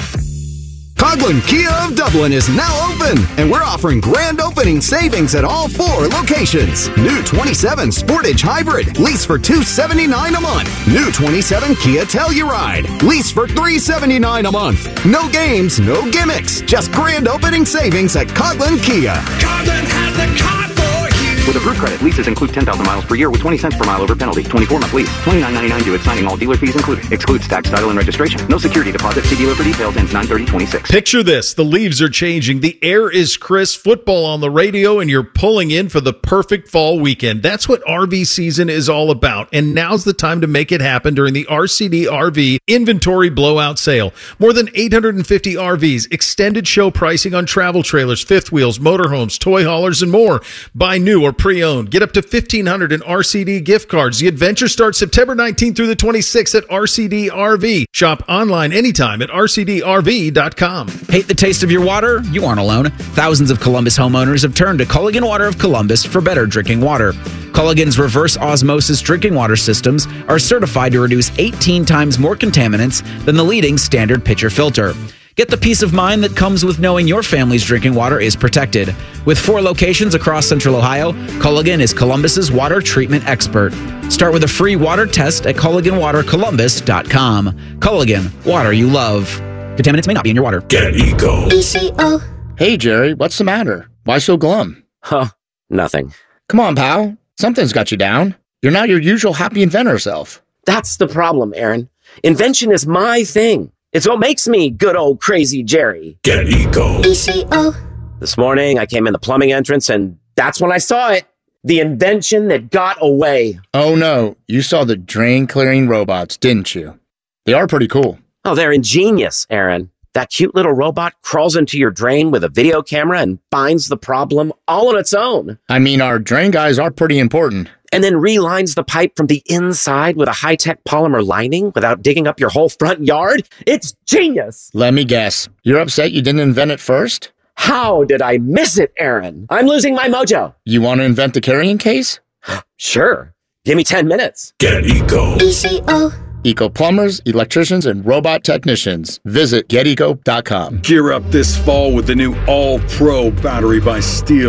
S7: Coghlan Kia of Dublin is now open, and we're offering grand opening savings at all four locations. New twenty-seven Sportage Hybrid, lease for two hundred seventy-nine dollars a month. New twenty-seven Kia Telluride, lease for three hundred seventy-nine dollars a month. No games, no gimmicks, just grand opening savings at Coghlan Kia.
S16: Coghlan has the car for you.
S11: With approved credit, leases include ten thousand miles per year with twenty cents per mile over penalty. twenty-four month lease. twenty-nine ninety-nine due at signing. All dealer fees included. Excludes tax, title, and registration. No security deposit. See dealer for details. Ends nine thirty twenty-six.
S12: Picture this. The leaves are changing. The air is crisp. Football on the radio, and you're pulling in for the perfect fall weekend. That's what R V season is all about. And now's the time to make it happen during the R C D R V Inventory Blowout Sale. More than eight hundred fifty R Vs, extended show pricing on travel trailers, fifth wheels, motorhomes, toy haulers, and more. Buy new or pre-owned. Get up to fifteen hundred dollars in R C D gift cards. The adventure starts September nineteenth through the twenty-sixth at R C D R V. Shop online anytime at R C D R V dot com.
S14: Hate the taste of your water? You aren't alone. Thousands of Columbus homeowners have turned to Culligan Water of Columbus for better drinking water. Culligan's reverse osmosis drinking water systems are certified to reduce eighteen times more contaminants than the leading standard pitcher filter. Get the peace of mind that comes with knowing your family's drinking water is protected. With four locations across Central Ohio, Culligan is Columbus's water treatment expert. Start with a free water test at Culligan Water Columbus dot com. Culligan, water you love. Contaminants may not be in your water.
S16: Get Eco.
S15: E C O. Hey, Jerry, what's the matter? Why so glum?
S18: Huh, nothing.
S15: Come on, pal. Something's got you down. You're not your usual happy inventor self.
S18: That's the problem, Aaron. Invention is my thing. It's what makes me good old crazy Jerry.
S16: Get Eco.
S15: E C O.
S18: This morning, I came in the plumbing entrance, and that's when I saw it. The invention that got away.
S15: Oh, no. You saw the drain clearing robots, didn't you? They are pretty cool.
S18: Oh, they're ingenious, Aaron. That cute little robot crawls into your drain with a video camera and finds the problem all on its own.
S15: I mean, our drain guys are pretty important.
S18: And then relines the pipe from the inside with a high-tech polymer lining without digging up your whole front yard. It's genius.
S15: Let me guess. You're upset you didn't invent it first?
S18: How did I miss it, Aaron? I'm losing my mojo.
S15: You want to invent the carrying case?
S18: Sure. Give me ten minutes.
S16: Get Eco.
S15: E C O. Eco plumbers, electricians, and robot technicians. Visit get eco dot com.
S29: Gear up this fall with the new All Pro battery by Steel.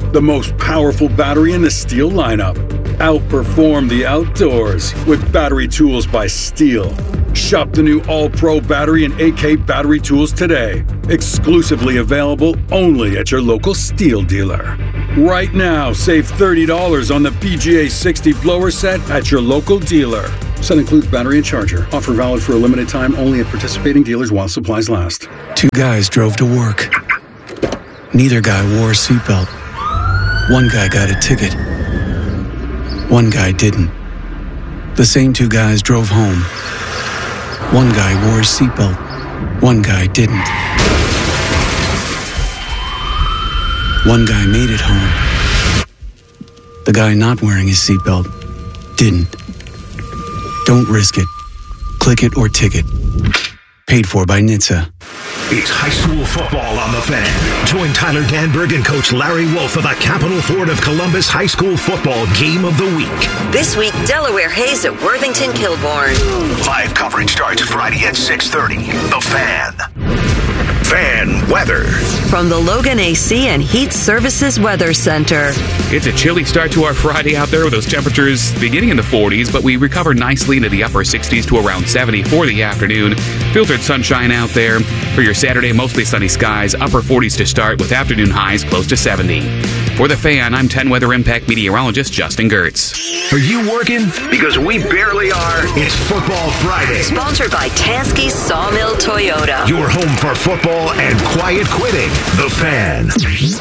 S5: the most powerful battery in the Steel lineup. Outperform the outdoors with battery tools by Steel. Shop the new All-Pro battery and A K battery tools today. Exclusively available only at your local Steel dealer. Right now, save thirty dollars on the P G A sixty blower set at your local dealer. Set includes battery and charger. Offer valid for a limited time only at participating dealers while supplies last.
S10: Two guys drove to work. Neither guy wore a seatbelt. One guy got a ticket. One guy didn't. The same two guys drove home. One guy wore a seatbelt. One guy didn't. One guy made it home. The guy not wearing his seatbelt didn't. Don't risk it. Click it or ticket. Paid for by N H T S A.
S3: It's high school football on the Fan. Join Tyler Danberg and Coach Larry Wolf for the Capital Ford of Columbus High School Football Game of the Week.
S17: This week, Delaware Hayes at Worthington Kilbourne.
S3: Live coverage starts Friday at six thirty. The Fan. Fan weather.
S17: From the Logan A C and Heat Services Weather Center.
S13: It's a chilly start to our Friday out there with those temperatures beginning in the forties, but we recover nicely into the upper sixties to around seventy for the afternoon. Filtered sunshine out there. For your Saturday, mostly sunny skies, upper forties to start with afternoon highs close to seventy. For The Fan, I'm ten Weather Impact meteorologist Justin Gertz.
S3: Are you working? Because we barely are. It's Football Friday.
S17: Sponsored by Tansky Sawmill Toyota.
S3: Your home for football and quiet quitting. The Fan.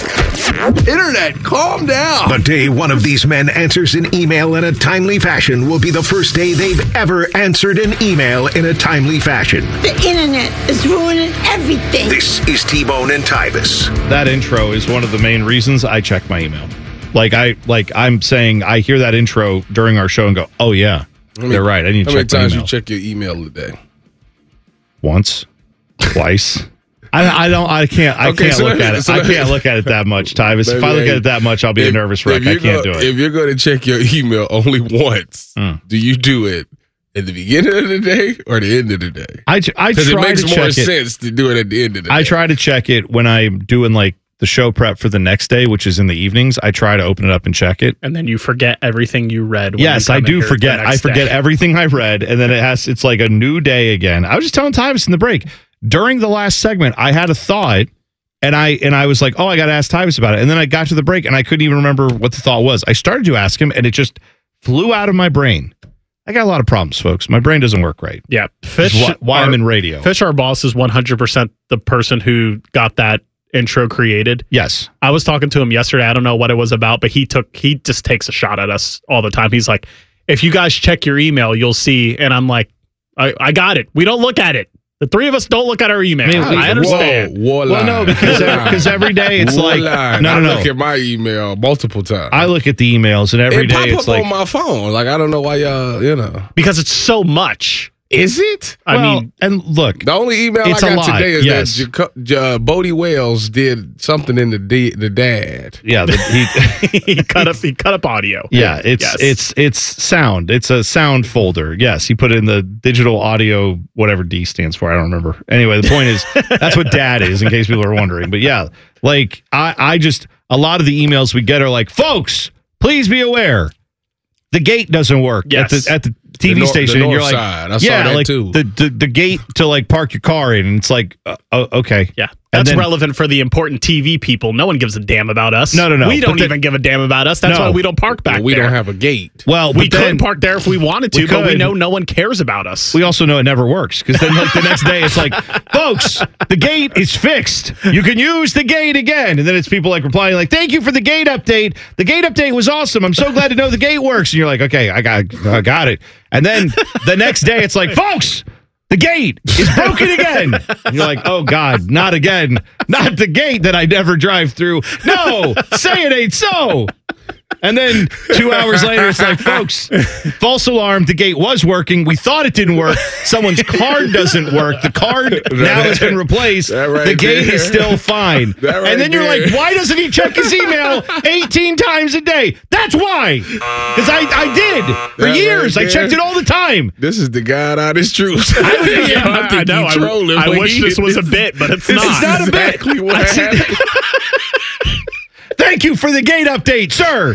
S6: Internet, calm down.
S3: The day one of these men answers an email in a timely fashion will be the first day they've ever answered an email in a timely fashion.
S19: The internet is ruining everything.
S3: This is T-Bone and Tybus.
S4: That intro is one of the main reasons I check my email. Like I like I'm saying I hear that intro during our show and go, oh yeah,
S6: many,
S4: they're right. I need to
S6: how
S4: check
S6: many
S4: my
S6: times
S4: email.
S6: you check your email a day?
S4: Once, twice. I, I don't. I can't. I
S6: Okay,
S4: can't
S6: so
S4: look
S6: let-
S4: at it.
S6: so
S4: I
S6: let-
S4: can't look at it that much, Tybus. If I look at it that much, I'll be
S6: If-
S4: a nervous wreck.
S6: if
S4: I
S6: you
S4: can't
S6: go-
S4: do it.
S6: If you're going to check your email only once, do you do it at the beginning of the day or the end of the day?
S4: I, tr- I
S6: Because
S4: try
S6: it makes
S4: to
S6: more
S4: check it.
S6: sense to do it at the end of the day.
S4: I try to check it when I'm doing like the show prep for the next day, which is in the evenings. I try to open it up and check it.
S27: And then you forget everything you read. When
S4: Yes,
S27: you
S4: I
S27: come in
S4: do
S27: here
S4: forget.
S27: the
S4: I
S27: next
S4: forget
S27: day.
S4: everything I read, and then it has. It's like a new day again. I was just telling Tybus in the break during the last segment. I had a thought, and I and I was like, "Oh, I got to ask Tybus about it." And then I got to the break, and I couldn't even remember what the thought was. I started to ask him, and it just flew out of my brain. I got a lot of problems, folks. My brain doesn't work right.
S27: Yeah,
S4: Fish.
S27: Fish.
S4: Why, why I'm in radio.
S27: Fish, our boss, is one hundred percent the person who got that intro created.
S4: Yes.
S27: I was talking to him yesterday. I don't know what it was about, but he took he just takes a shot at us all the time. He's like, if you guys check your email, you'll see. And I'm like, I, I got it. We don't look at it. The three of us don't look at our email. I,
S4: I mean,
S27: I understand.
S6: Whoa, whoa
S4: Well, no, because because every day it's
S6: Whoa
S4: like
S6: line.
S4: no,
S6: I
S4: no,
S6: look
S4: no.
S6: at my email multiple times.
S4: I look at the emails, and every
S6: it
S4: day
S6: pop
S4: it's
S6: up
S4: like
S6: on my phone. Like I don't know why y'all, you know.
S27: Because it's so much.
S6: Is it?
S27: I
S4: Well,
S27: mean,
S4: and look,
S6: The only email I
S4: It's a
S6: got
S4: lot,
S6: today is
S4: yes.
S6: that Jaco- uh, Bodie Wells did something in the d- the dad.
S4: yeah, the, he.
S27: he cut up he cut up audio.
S4: Yeah, it's
S27: Yes.
S4: it's it's sound. It's a sound folder. Yes, he put it in the digital audio, whatever D stands for. I don't remember. Anyway, the point is that's what DAD is, in case people are wondering. But yeah, like I, I just a lot of the emails we get are like, folks, please be aware, the gate doesn't work
S27: Yes.
S4: at the at the T V
S6: The nor-
S4: station,
S6: the
S4: and you're
S6: north
S4: like,
S6: side. I saw
S4: yeah,
S6: that
S4: like
S6: too.
S4: The, the the gate to like park your car in, and it's like, uh, oh, okay,
S27: Yeah.
S4: And
S27: That's
S4: then-
S27: relevant for the important T V people. No one gives a damn about us.
S4: No, no, no.
S27: We don't
S4: But the-
S27: even give a damn about us. That's
S4: No.
S27: why we don't park back
S6: Well, we
S27: there.
S6: don't have a gate.
S4: Well,
S27: we
S4: but then-
S27: could park there if we wanted to,
S4: We
S27: but we
S4: could.
S27: know no one cares about us.
S4: We also know it never works because then, like the next day, it's like, folks, the gate is fixed. You can use the gate again, and then it's people like replying like, "Thank you for the gate update. The gate update was awesome. I'm so glad to know the gate works." And you're like, "Okay, I got, I got it." And then the next day, it's like, "Folks, the gate is broken again." And you're like, "Oh God, not again! Not the gate that I never drive through. No, say it ain't so." And then two hours later, it's like, folks, false alarm. The gate was working. We thought it didn't work. Someone's card doesn't work. The card now has been replaced.
S6: That right
S4: the gate
S6: there.
S4: is still fine.
S6: That right
S4: and then you're
S6: there.
S4: like, why doesn't he check his email eighteen times a day? That's why. Because I, I did. For
S6: That
S4: years.
S6: right
S4: I checked
S6: there.
S4: it all the time.
S6: This is the God honest truth.
S27: Yeah,
S6: I think
S27: I know.
S6: you
S27: I,
S6: trolling
S27: I
S6: when
S27: wish
S6: he
S27: this
S6: did
S27: was a
S6: this.
S27: bit, but it's
S6: This
S27: not.
S6: is not exactly what
S4: I said-
S6: happened.
S4: Thank you for the gate update, sir.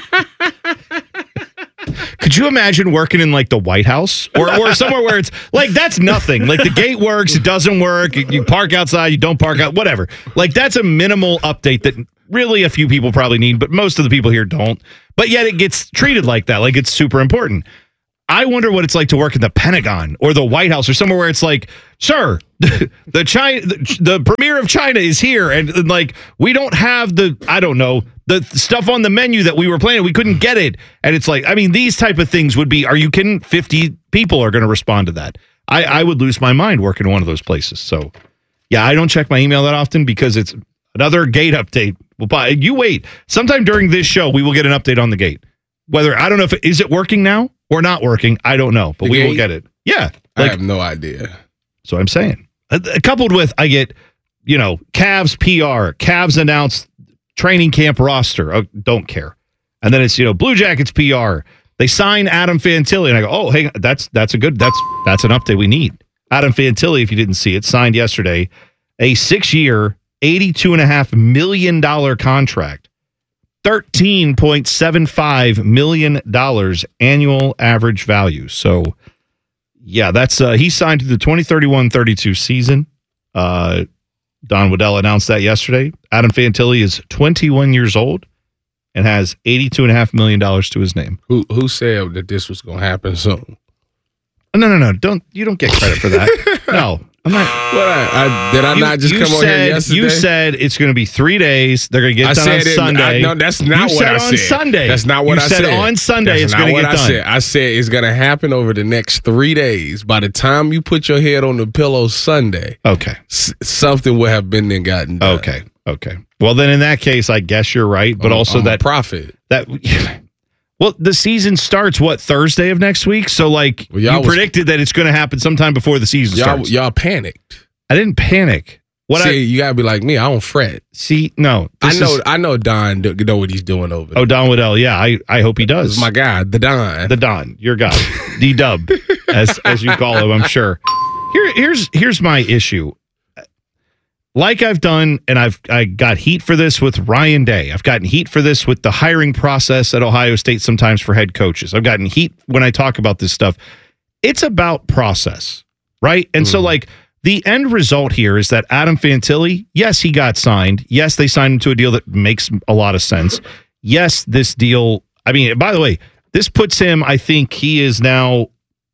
S4: Could you imagine working in like the White House or, or somewhere where it's like that's nothing? Like the gate works, it doesn't work. You park outside, you don't park out, whatever. Like that's a minimal update that really a few people probably need, but most of the people here don't. But yet it gets treated like that, like it's super important. I wonder what it's like to work in the Pentagon or the White House or somewhere where it's like, sir, the China, the, the premier of China is here, and, and like we don't have the, I don't know, the stuff on the menu that we were planning. We couldn't get it, and it's like, I mean, these type of things would be. Are you kidding? Fifty people are going to respond to that. I, I would lose my mind working in one of those places. So, yeah, I don't check my email that often because it's another gate update. Well, you wait. Sometime during this show, we will get an update on the gate. Whether I don't know if it, is it working now or not working. I don't know, but
S6: The
S4: we
S6: gate?
S4: will get it. Yeah,
S6: I have no idea.
S4: So I'm saying, uh, coupled with I get, you know, Cavs P R, Cavs announced training camp roster. Oh, don't care, and then it's you know Blue Jackets P R. They sign Adam Fantilli, and I go, oh, hey, that's that's a good that's that's an update we need. Adam Fantilli, if you didn't see it, signed yesterday a six-year, eighty-two and a half million dollar contract. thirteen point seven five million dollars annual average value. So, yeah, that's uh, he signed to the twenty thirty-one thirty-two season. Uh, Don Waddell announced that yesterday. Adam Fantilli is twenty-one years old and has eighty-two and a half million dollars to his name.
S6: Who who said that this was going to happen soon?
S4: No, no, no. Don't you don't get credit for that. No. I'm not.
S6: What I, I, did I
S4: you,
S6: not just come
S4: said,
S6: on here yesterday?
S4: You said it's going to be three days. They're going to get
S6: I
S4: done
S6: said
S4: on
S6: it,
S4: Sunday.
S6: I, no, that's not
S4: you
S6: what
S4: said
S6: I said.
S4: on Sunday.
S6: That's not what
S4: you
S6: I
S4: said.
S6: said.
S4: On Sunday,
S6: that's
S4: it's
S6: not
S4: going to
S6: what
S4: get
S6: I
S4: done.
S6: Said. I said it's going to happen over the next three days. By the time you put your head on the pillow Sunday,
S4: okay,
S6: s- something will have been then gotten done.
S4: Okay, okay. Well, then in that case, I guess you're right. But
S6: I'm,
S4: also
S6: I'm
S4: that
S6: a prophet.
S4: That. Well, the season starts, what, Thursday of next week? So, like,
S6: well,
S4: you
S6: was,
S4: predicted that it's going to happen sometime before the season
S6: y'all,
S4: starts.
S6: Y'all panicked.
S4: I didn't panic. What
S6: See,
S4: I,
S6: you got to be like me. I don't fret.
S4: See, no.
S6: I know
S4: is,
S6: I know Don do, know what he's doing over there.
S4: Oh, Don Waddell. Yeah, I, I hope he does.
S6: This is my guy, the Don.
S4: The Don, your guy. D-Dub, as as you call him, I'm sure. Here, here's here's my issue. Like I've done, and I've I got heat for this with Ryan Day. I've gotten heat for this with the hiring process at Ohio State sometimes for head coaches. I've gotten heat when I talk about this stuff. It's about process, right? And mm. so, like, the end result here is that Adam Fantilli, yes, he got signed. Yes, they signed him to a deal that makes a lot of sense. Yes, this deal, I mean, by the way, this puts him, I think he is now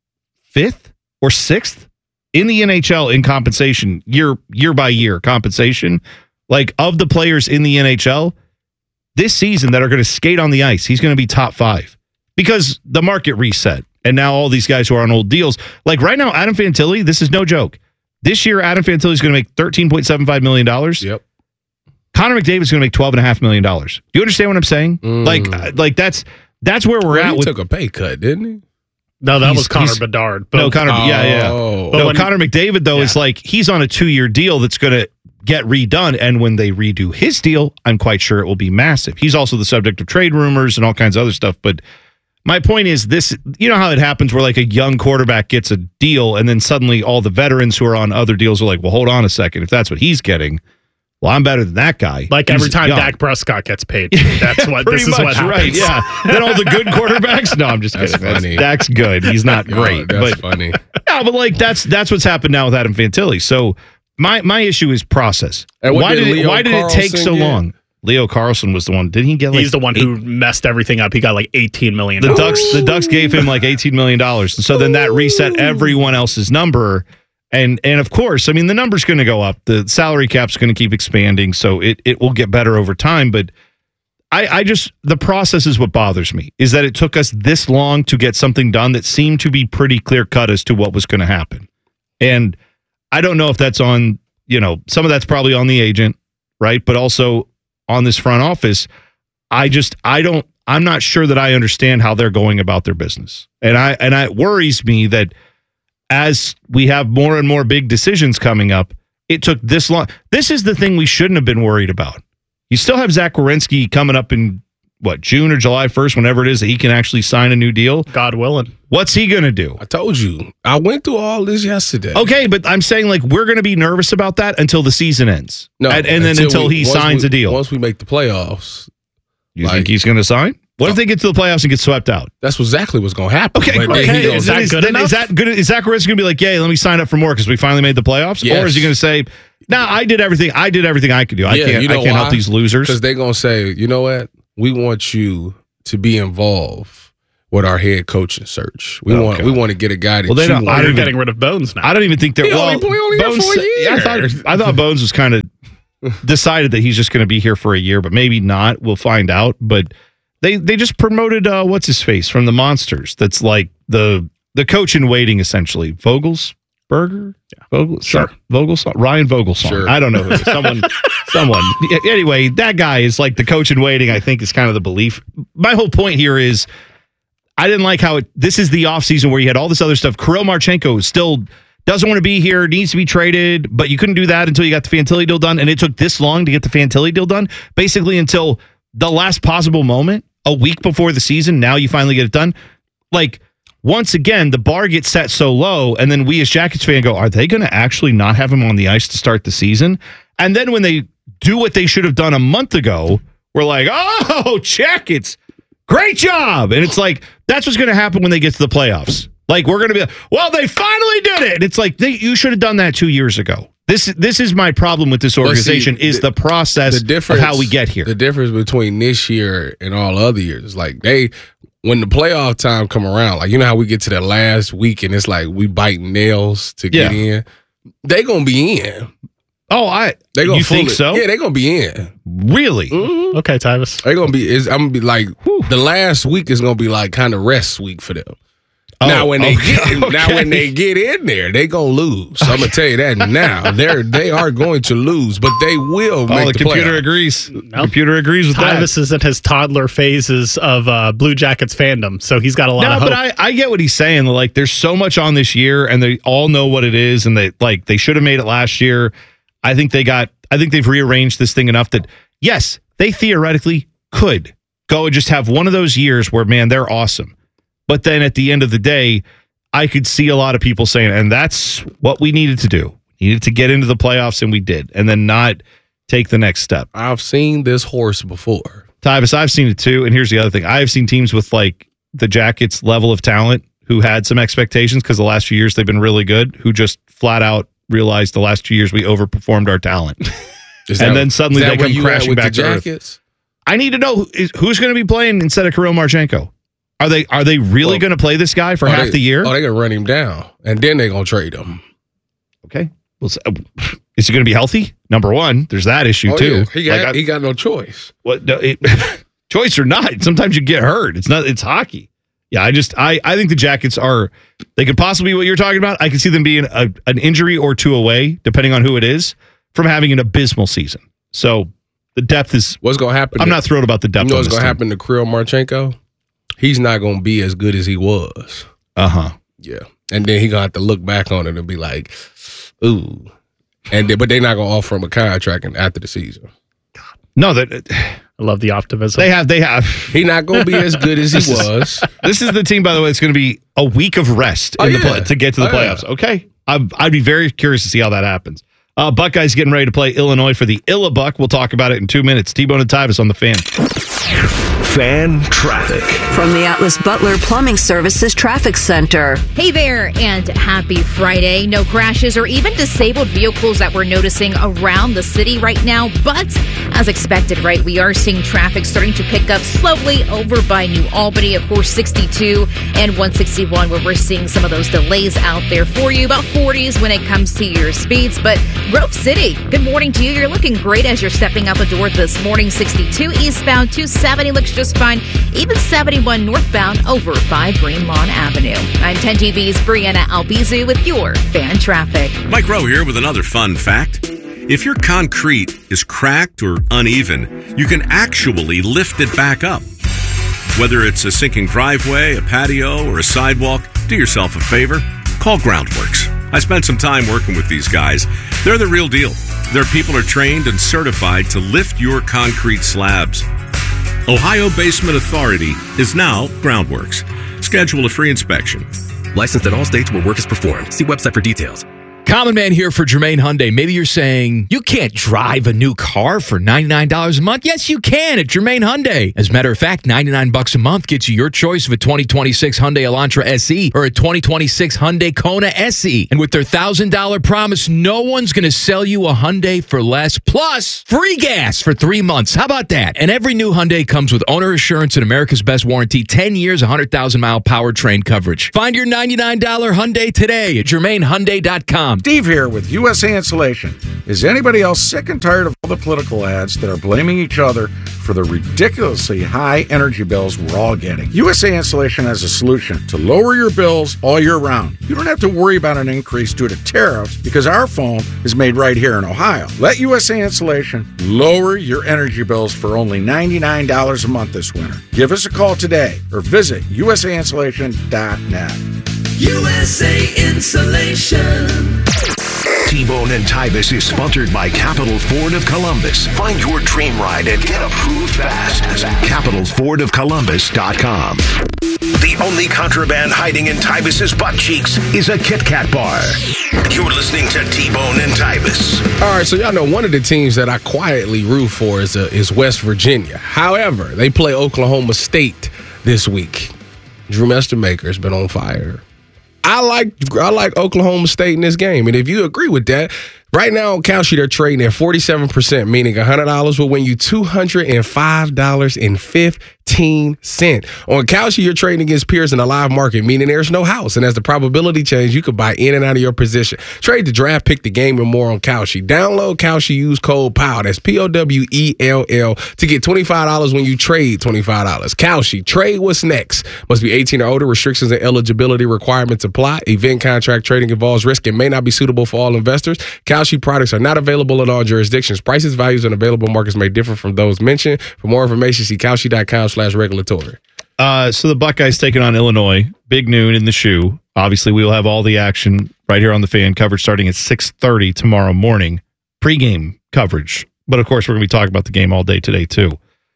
S4: fifth or sixth in the N H L in compensation, year year by year compensation, like of the players in the N H L this season that are going to skate on the ice, he's going to be top five because the market reset. And now all these guys who are on old deals, like right now, Adam Fantilli, this is no joke. This year, Adam Fantilli is going to make thirteen point seven five million dollars.
S6: Yep.
S4: Connor McDavid is going to make twelve point five million dollars. Do you understand what I'm saying? Mm. Like, like that's that's where we're
S6: well,
S4: at.
S6: He
S4: with,
S6: took a pay cut, didn't he?
S27: No, that
S4: he's,
S27: was Connor Bedard.
S4: But, no, Connor. Oh. Yeah, yeah.
S6: But
S4: no, Connor McDavid though yeah. is like he's on a two-year deal that's going to get redone, and when they redo his deal, I'm quite sure it will be massive. He's also the subject of trade rumors and all kinds of other stuff. But my point is this: you know how it happens where like a young quarterback gets a deal, and then suddenly all the veterans who are on other deals are like, "Well, hold on a second. If that's what he's getting." Well, I'm better than that guy.
S27: Like
S4: He's
S27: every time
S4: young.
S27: Dak Prescott gets paid. That's what this is
S4: much,
S27: what happens.
S4: Right, yeah. Then all the good quarterbacks? No, I'm just
S6: that's
S4: kidding.
S6: Funny.
S4: That's, Dak's good. He's not
S6: Yo,
S4: great.
S6: That's
S4: but,
S6: funny.
S4: Yeah, but like that's that's what's happened now with Adam Fantilli. So my my issue is process. Why did, did it, why did it take so get? long? Leo Carlson was the one. Did he get like
S27: He's the one eight, who messed everything up. He got like eighteen million dollars.
S4: The Ducks the Ducks gave him like eighteen million dollars. And so then that reset everyone else's number. And and of course, I mean, the number's going to go up. The salary cap's going to keep expanding, so it, it will get better over time. But I, I just, the process is what bothers me, is that it took us this long to get something done that seemed to be pretty clear-cut as to what was going to happen. And I don't know if that's on, you know, some of that's probably on the agent, right? But also on this front office, I just, I don't, I'm not sure that I understand how they're going about their business. And I and it worries me that as we have more and more big decisions coming up, it took this long. This is the thing we shouldn't have been worried about. You still have Zach Werenski coming up in what, June or July first, whenever it is that he can actually sign a new deal.
S27: God willing.
S4: What's he going to do?
S6: I told you. I went through all this yesterday.
S4: Okay, but I'm saying like we're going to be nervous about that until the season ends.
S6: No,
S4: and, and then until
S6: we,
S4: he signs
S6: we,
S4: a deal.
S6: Once we make the playoffs.
S4: You like, think he's going to sign? What if they get to the playoffs and get swept out?
S6: That's exactly what's going to happen.
S4: Okay,
S6: but
S4: okay.
S6: Goes,
S4: is, that, is, that is that good? Is Zach Wentz going to be like, "Yay, let me sign up for more because we finally made the playoffs"?
S6: Yes.
S4: Or is he going to say, "Nah, I did everything. I did everything I could do. I
S6: yeah,
S4: can't.
S6: you know
S4: I can't
S6: why?
S4: help these losers."
S6: Because they're going to say, "You know what? We want you to be involved with our head coaching search. We
S4: Oh,
S6: want
S4: God.
S6: we want to get a guy that
S4: Well, they
S6: you
S4: don't-
S6: want."
S4: I
S27: You're
S4: don't
S27: getting rid of Bones now.
S4: I don't even think they're
S6: He
S4: well.
S6: only- he only got
S4: Bones,
S6: four
S4: yeah, I thought
S6: years.
S4: I thought Bones was kind of decided that he's just going to be here for a year, but maybe not. We'll find out. But they they just promoted uh, what's his face from the Monsters. That's like the the coach in waiting, essentially. Vogelsberger, yeah. Vogel,
S27: Sure.
S4: Vogelsong, Ryan Vogelsong.
S6: Sure.
S4: I don't know who it is. Someone, someone. Anyway, that guy is like the coach in waiting. I think is kind of the belief. My whole point here is, I didn't like how it. This is the offseason where you had all this other stuff. Kirill Marchenko still doesn't want to be here, needs to be traded, but you couldn't do that until you got the Fantilli deal done, and it took this long to get the Fantilli deal done, basically until the last possible moment, a week before the season. Now you finally get it done. Like, once again, the bar gets set so low, and then we as Jackets fan go, are they going to actually not have him on the ice to start the season? And then when they do what they should have done a month ago, we're like, oh, Jackets, great job. And it's like, that's what's going to happen when they get to the playoffs. Like, we're going to be like, well, they finally did it. And it's like, they, you should have done that two years ago. This this is my problem with this organization,
S6: see,
S4: is
S6: the-
S4: the process
S6: the difference,
S4: of how we get here.
S6: The difference between this year and all other years is like they, when the playoff time come around, like you know how we get to the last week and it's like we biting nails to get
S4: Yeah.
S6: in. They gonna be in.
S4: Oh, I
S6: They gonna
S4: you think
S6: fully-
S4: so?
S6: Yeah, they gonna be in.
S4: Really?
S6: Mhm.
S27: Okay, Tyvis.
S6: They gonna be. It's, I'm gonna be like the last week is gonna be like kind of rest week for them.
S4: Oh,
S6: now when they
S4: okay,
S6: get now
S4: okay.
S6: when they get in there, they gonna lose. I'm gonna tell you that now. They're they are going to lose, but they will
S4: Oh,
S6: make
S4: the,
S6: the,
S4: computer
S6: playoff.
S4: agrees. Computer agrees with that.
S27: Tyvis is in his toddler phases of uh, Blue Jackets fandom, so he's got a lot
S4: No,
S27: of hope.
S4: but I, I get what he's saying. Like, there's so much on this year, and they all know what it is, and they like they should have made it last year. I think they got. I think they've rearranged this thing enough that yes, they theoretically could go and just have one of those years where man, they're awesome. But then at the end of the day, I could see a lot of people saying, and that's what we needed to do. We needed to get into the playoffs, and we did, and then not take the next step.
S6: I've seen this horse before.
S4: Tyvis, I've seen it too. And here's the other thing. I have seen teams with like the Jackets level of talent who had some expectations because the last few years they've been really good, who just flat out realized the last two years we overperformed our talent.
S6: Is
S4: and
S6: that-
S4: then suddenly
S6: is that
S4: they
S6: where
S4: come
S6: you at
S4: crashing
S6: with the
S4: back to earth.
S6: Jackets?
S4: I need to know who, is, who's going to be playing instead of Kirill Marchenko. Are they are they really
S6: Well,
S4: going to play this guy for
S6: Oh,
S4: half
S6: they-
S4: the year?
S6: Oh, they're gonna run him down, and then they're gonna trade him.
S4: Okay. Well, so, is he going to be healthy? Number one, there's that issue
S6: Oh,
S4: too.
S6: yeah. He got
S4: Like, I-
S6: he got no choice.
S4: What no, it, choice or not? Sometimes you get hurt. It's not. It's hockey. Yeah, I just I I think the Jackets are. They could possibly be what you're talking about. I can see them being a, an injury or two away, depending on who it is, from having an abysmal season. So the depth is.
S6: What's gonna happen?
S4: I'm
S6: to-
S4: not thrilled about the depth.
S6: You know
S4: on
S6: what's
S4: this
S6: gonna
S4: team.
S6: happen to Kirill Marchenko? He's not gonna be as good as he was.
S4: Uh huh.
S6: Yeah, and then he gonna have to look back on it and be like, "Ooh," and then, but they're not gonna offer him a contract after the season.
S4: No, that
S27: I love the optimism.
S4: they have. They have.
S6: He not gonna be as good as he
S4: This is-
S6: was.
S4: This is the team, by the way. It's going to be a week of rest
S6: Oh,
S4: in the
S6: yeah.
S4: play, to get to the
S6: Oh, yeah.
S4: playoffs. Okay, I'd, I'd be very curious to see how that happens. Uh, Buckeyes getting ready to play Illinois for the Illabuck. We'll talk about it in two minutes. T-Bone and Tyvis on the Fan.
S3: Fan traffic.
S17: From the Atlas Butler Plumbing Services Traffic Center.
S8: Hey there, and happy Friday. No crashes or even disabled vehicles that we're noticing around the city right now. But as expected, right, we are seeing traffic starting to pick up slowly over by New Albany, of course, sixty-two and one sixty-one, where we're seeing some of those delays out there for you. About forties when it comes to your speeds. But Grove City, good morning to you. You're looking great as you're stepping out the door this morning. sixty-two eastbound, two seventy looks just fine. Even seventy-one northbound over by Green Lawn Avenue. I'm ten T V's Brianna Albizu with your Fan Traffic.
S20: Mike Rowe here with another fun fact. If your concrete is cracked or uneven, you can actually lift it back up. Whether it's a sinking driveway, a patio, or a sidewalk, do yourself a favor. Call Groundworks. I spent some time working with these guys. They're the real deal. Their people are trained and certified to lift your concrete slabs. Ohio Basement Authority is now Groundworks. Schedule a free inspection.
S9: Licensed in all states where work is performed. See website for details.
S21: Common Man here for Germain Hyundai. Maybe you're saying, you can't drive a new car for ninety-nine dollars a month. Yes, you can at Germain Hyundai. As a matter of fact, ninety-nine bucks a month gets you your choice of a twenty twenty-six Hyundai Elantra S E or a twenty twenty-six Hyundai Kona S E. And with their one thousand dollars promise, no one's going to sell you a Hyundai for less. Plus, free gas for three months. How about that? And every new Hyundai comes with owner assurance and America's Best Warranty, ten years, one hundred thousand mile powertrain coverage. Find your ninety-nine dollars Hyundai today at Germain Hyundai dot com.
S22: Steve here with U S A Insulation. Is anybody else sick and tired of all the political ads that are blaming each other for the ridiculously high energy bills we're all getting? U S A Insulation has a solution to lower your bills all year round. You don't have to worry about an increase due to tariffs because our foam is made right here in Ohio. Let U S A Insulation lower your energy bills for only ninety-nine dollars a month this winter. Give us a call today or visit U S A insulation dot net.
S16: U S A Insulation.
S3: T-Bone and Tybus is sponsored by Capital Ford of Columbus. Find your dream ride and get approved fast at capital ford of columbus dot com. The only contraband hiding in Tybus's butt cheeks is a Kit Kat bar. You're listening to T-Bone and Tybus.
S6: All right, so y'all know one of the teams that I quietly root for is uh, is West Virginia. However, they play Oklahoma State this week. Drew Mestermaker has been on fire. I like I like Oklahoma State in this game. And if you agree with that, right now on Kalshi, they're trading at forty-seven percent, meaning one hundred dollars will win you two hundred five dollars and fifteen cents. On Kalshi, you're trading against peers in a live market, meaning there's no house. And as the probability changes, you could buy in and out of your position. Trade the draft, pick the game, and more on Kalshi. Download Kalshi, use code P O W L, that's P O W E L L, to get twenty-five dollars when you trade twenty-five dollars. Kalshi, trade what's next. Must be eighteen or older. Restrictions and eligibility requirements apply. Event contract trading involves risk and may not be suitable for all investors. Kalshi products are not available in all jurisdictions. Prices, values, and available markets may differ from those mentioned. For more information, see kalshi dot com slash regulatory.
S4: Uh, so the Buckeyes taking on Illinois. Big noon in the shoe. Obviously, we will have all the action right here on the Fan. Coverage starting at six thirty tomorrow morning. Pre-game coverage. But, of course, we're going to be talking about the game all day today, too.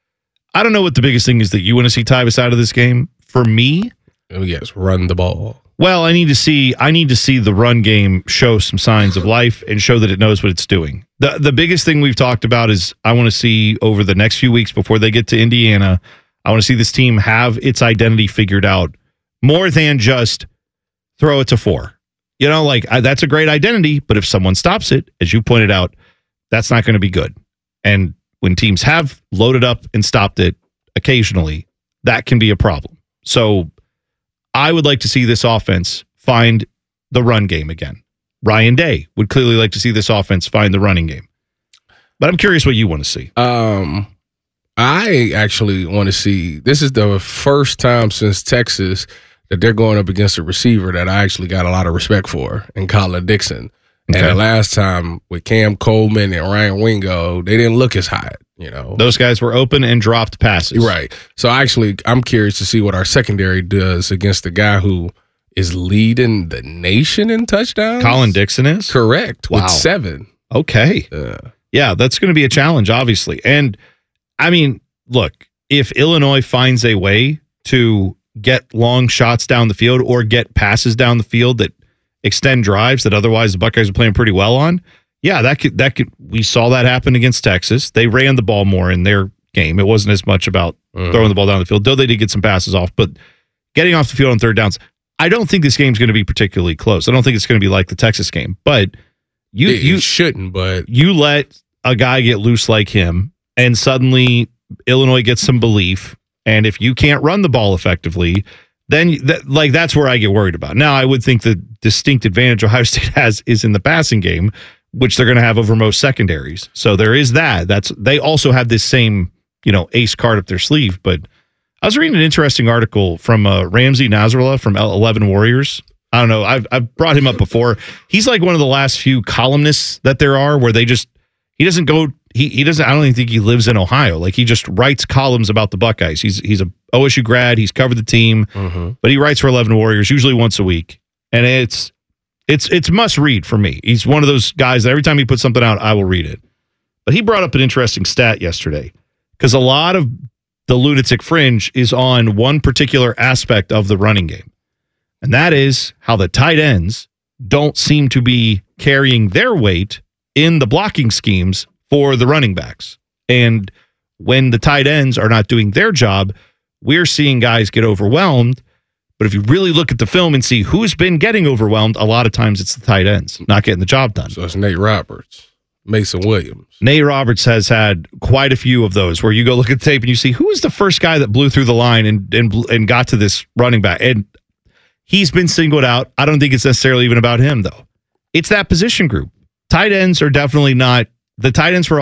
S4: I don't know what the biggest thing is that you want to see Tybus out of this game. For me...
S6: Oh, yes, run the ball.
S4: Well, I need to see I need to see the run game show some signs of life and show that it knows what it's doing. The the biggest thing we've talked about is I want to see over the next few weeks before they get to Indiana, I want to see this team have its identity figured out more than just throw it to four. You know, like I, that's a great identity, but if someone stops it, as you pointed out, that's not going to be good. And when teams have loaded up and stopped it occasionally, that can be a problem. So I would like to see this offense find the run game again. Ryan Day would clearly like to see this offense find the running game. But I'm curious what you want to see.
S6: Um, I actually want to see, this is the first time since Texas that they're going up against a receiver that I actually got a lot of respect for in Colin Dixon. Okay. And the last time with Cam Coleman and Ryan Wingo, they didn't look as hot. You know,
S4: those guys were open and dropped passes.
S6: Right. So actually, I'm curious to see what our secondary does against the guy who is leading the nation in touchdowns.
S4: Colin Dixon is?
S6: Correct.
S4: Wow.
S6: With seven.
S4: Okay.
S6: Uh,
S4: yeah, that's going to be a challenge, obviously. And I mean, look, if Illinois finds a way to get long shots down the field or get passes down the field that extend drives that otherwise the Buckeyes are playing pretty well on, yeah, that could that could we saw that happen against Texas. They ran the ball more in their game. It wasn't as much about mm. throwing the ball down the field, though they did get some passes off. But getting off the field on third downs, I don't think this game's going to be particularly close. I don't think it's going to be like the Texas game. But you
S6: it,
S4: you
S6: it shouldn't. But
S4: you let a guy get loose like him, and suddenly Illinois gets some belief. And if you can't run the ball effectively, then that, like that's where I get worried about. Now, I would think the distinct advantage Ohio State has is in the passing game, which they're going to have over most secondaries. So there is that. That's they also have this same, you know, ace card up their sleeve. But I was reading an interesting article from uh, Ramsey Nasrallah from eleven Warriors. I don't know. I've I've brought him up before. He's like one of the last few columnists that there are where they just he doesn't go he he doesn't I don't even think he lives in Ohio. Like he just writes columns about the Buckeyes. He's he's a O S U grad. He's covered the team, mm-hmm. but he writes for eleven Warriors usually once a week, and it's. It's it's must read for me. He's one of those guys that every time he puts something out, I will read it. But he brought up an interesting stat yesterday because a lot of the lunatic fringe is on one particular aspect of the running game. And that is how the tight ends don't seem to be carrying their weight in the blocking schemes for the running backs. And when the tight ends are not doing their job, we're seeing guys get overwhelmed. But if you really look at the film and see who's been getting overwhelmed, a lot of times it's the tight ends not getting the job done.
S6: So it's Nate Roberts, Mason Williams.
S4: Nate Roberts has had quite a few of those where you go look at the tape and you see who was the first guy that blew through the line and and and got to this running back. And he's been singled out. I don't think it's necessarily even about him, though. It's that position group. Tight ends are definitely not the tight ends for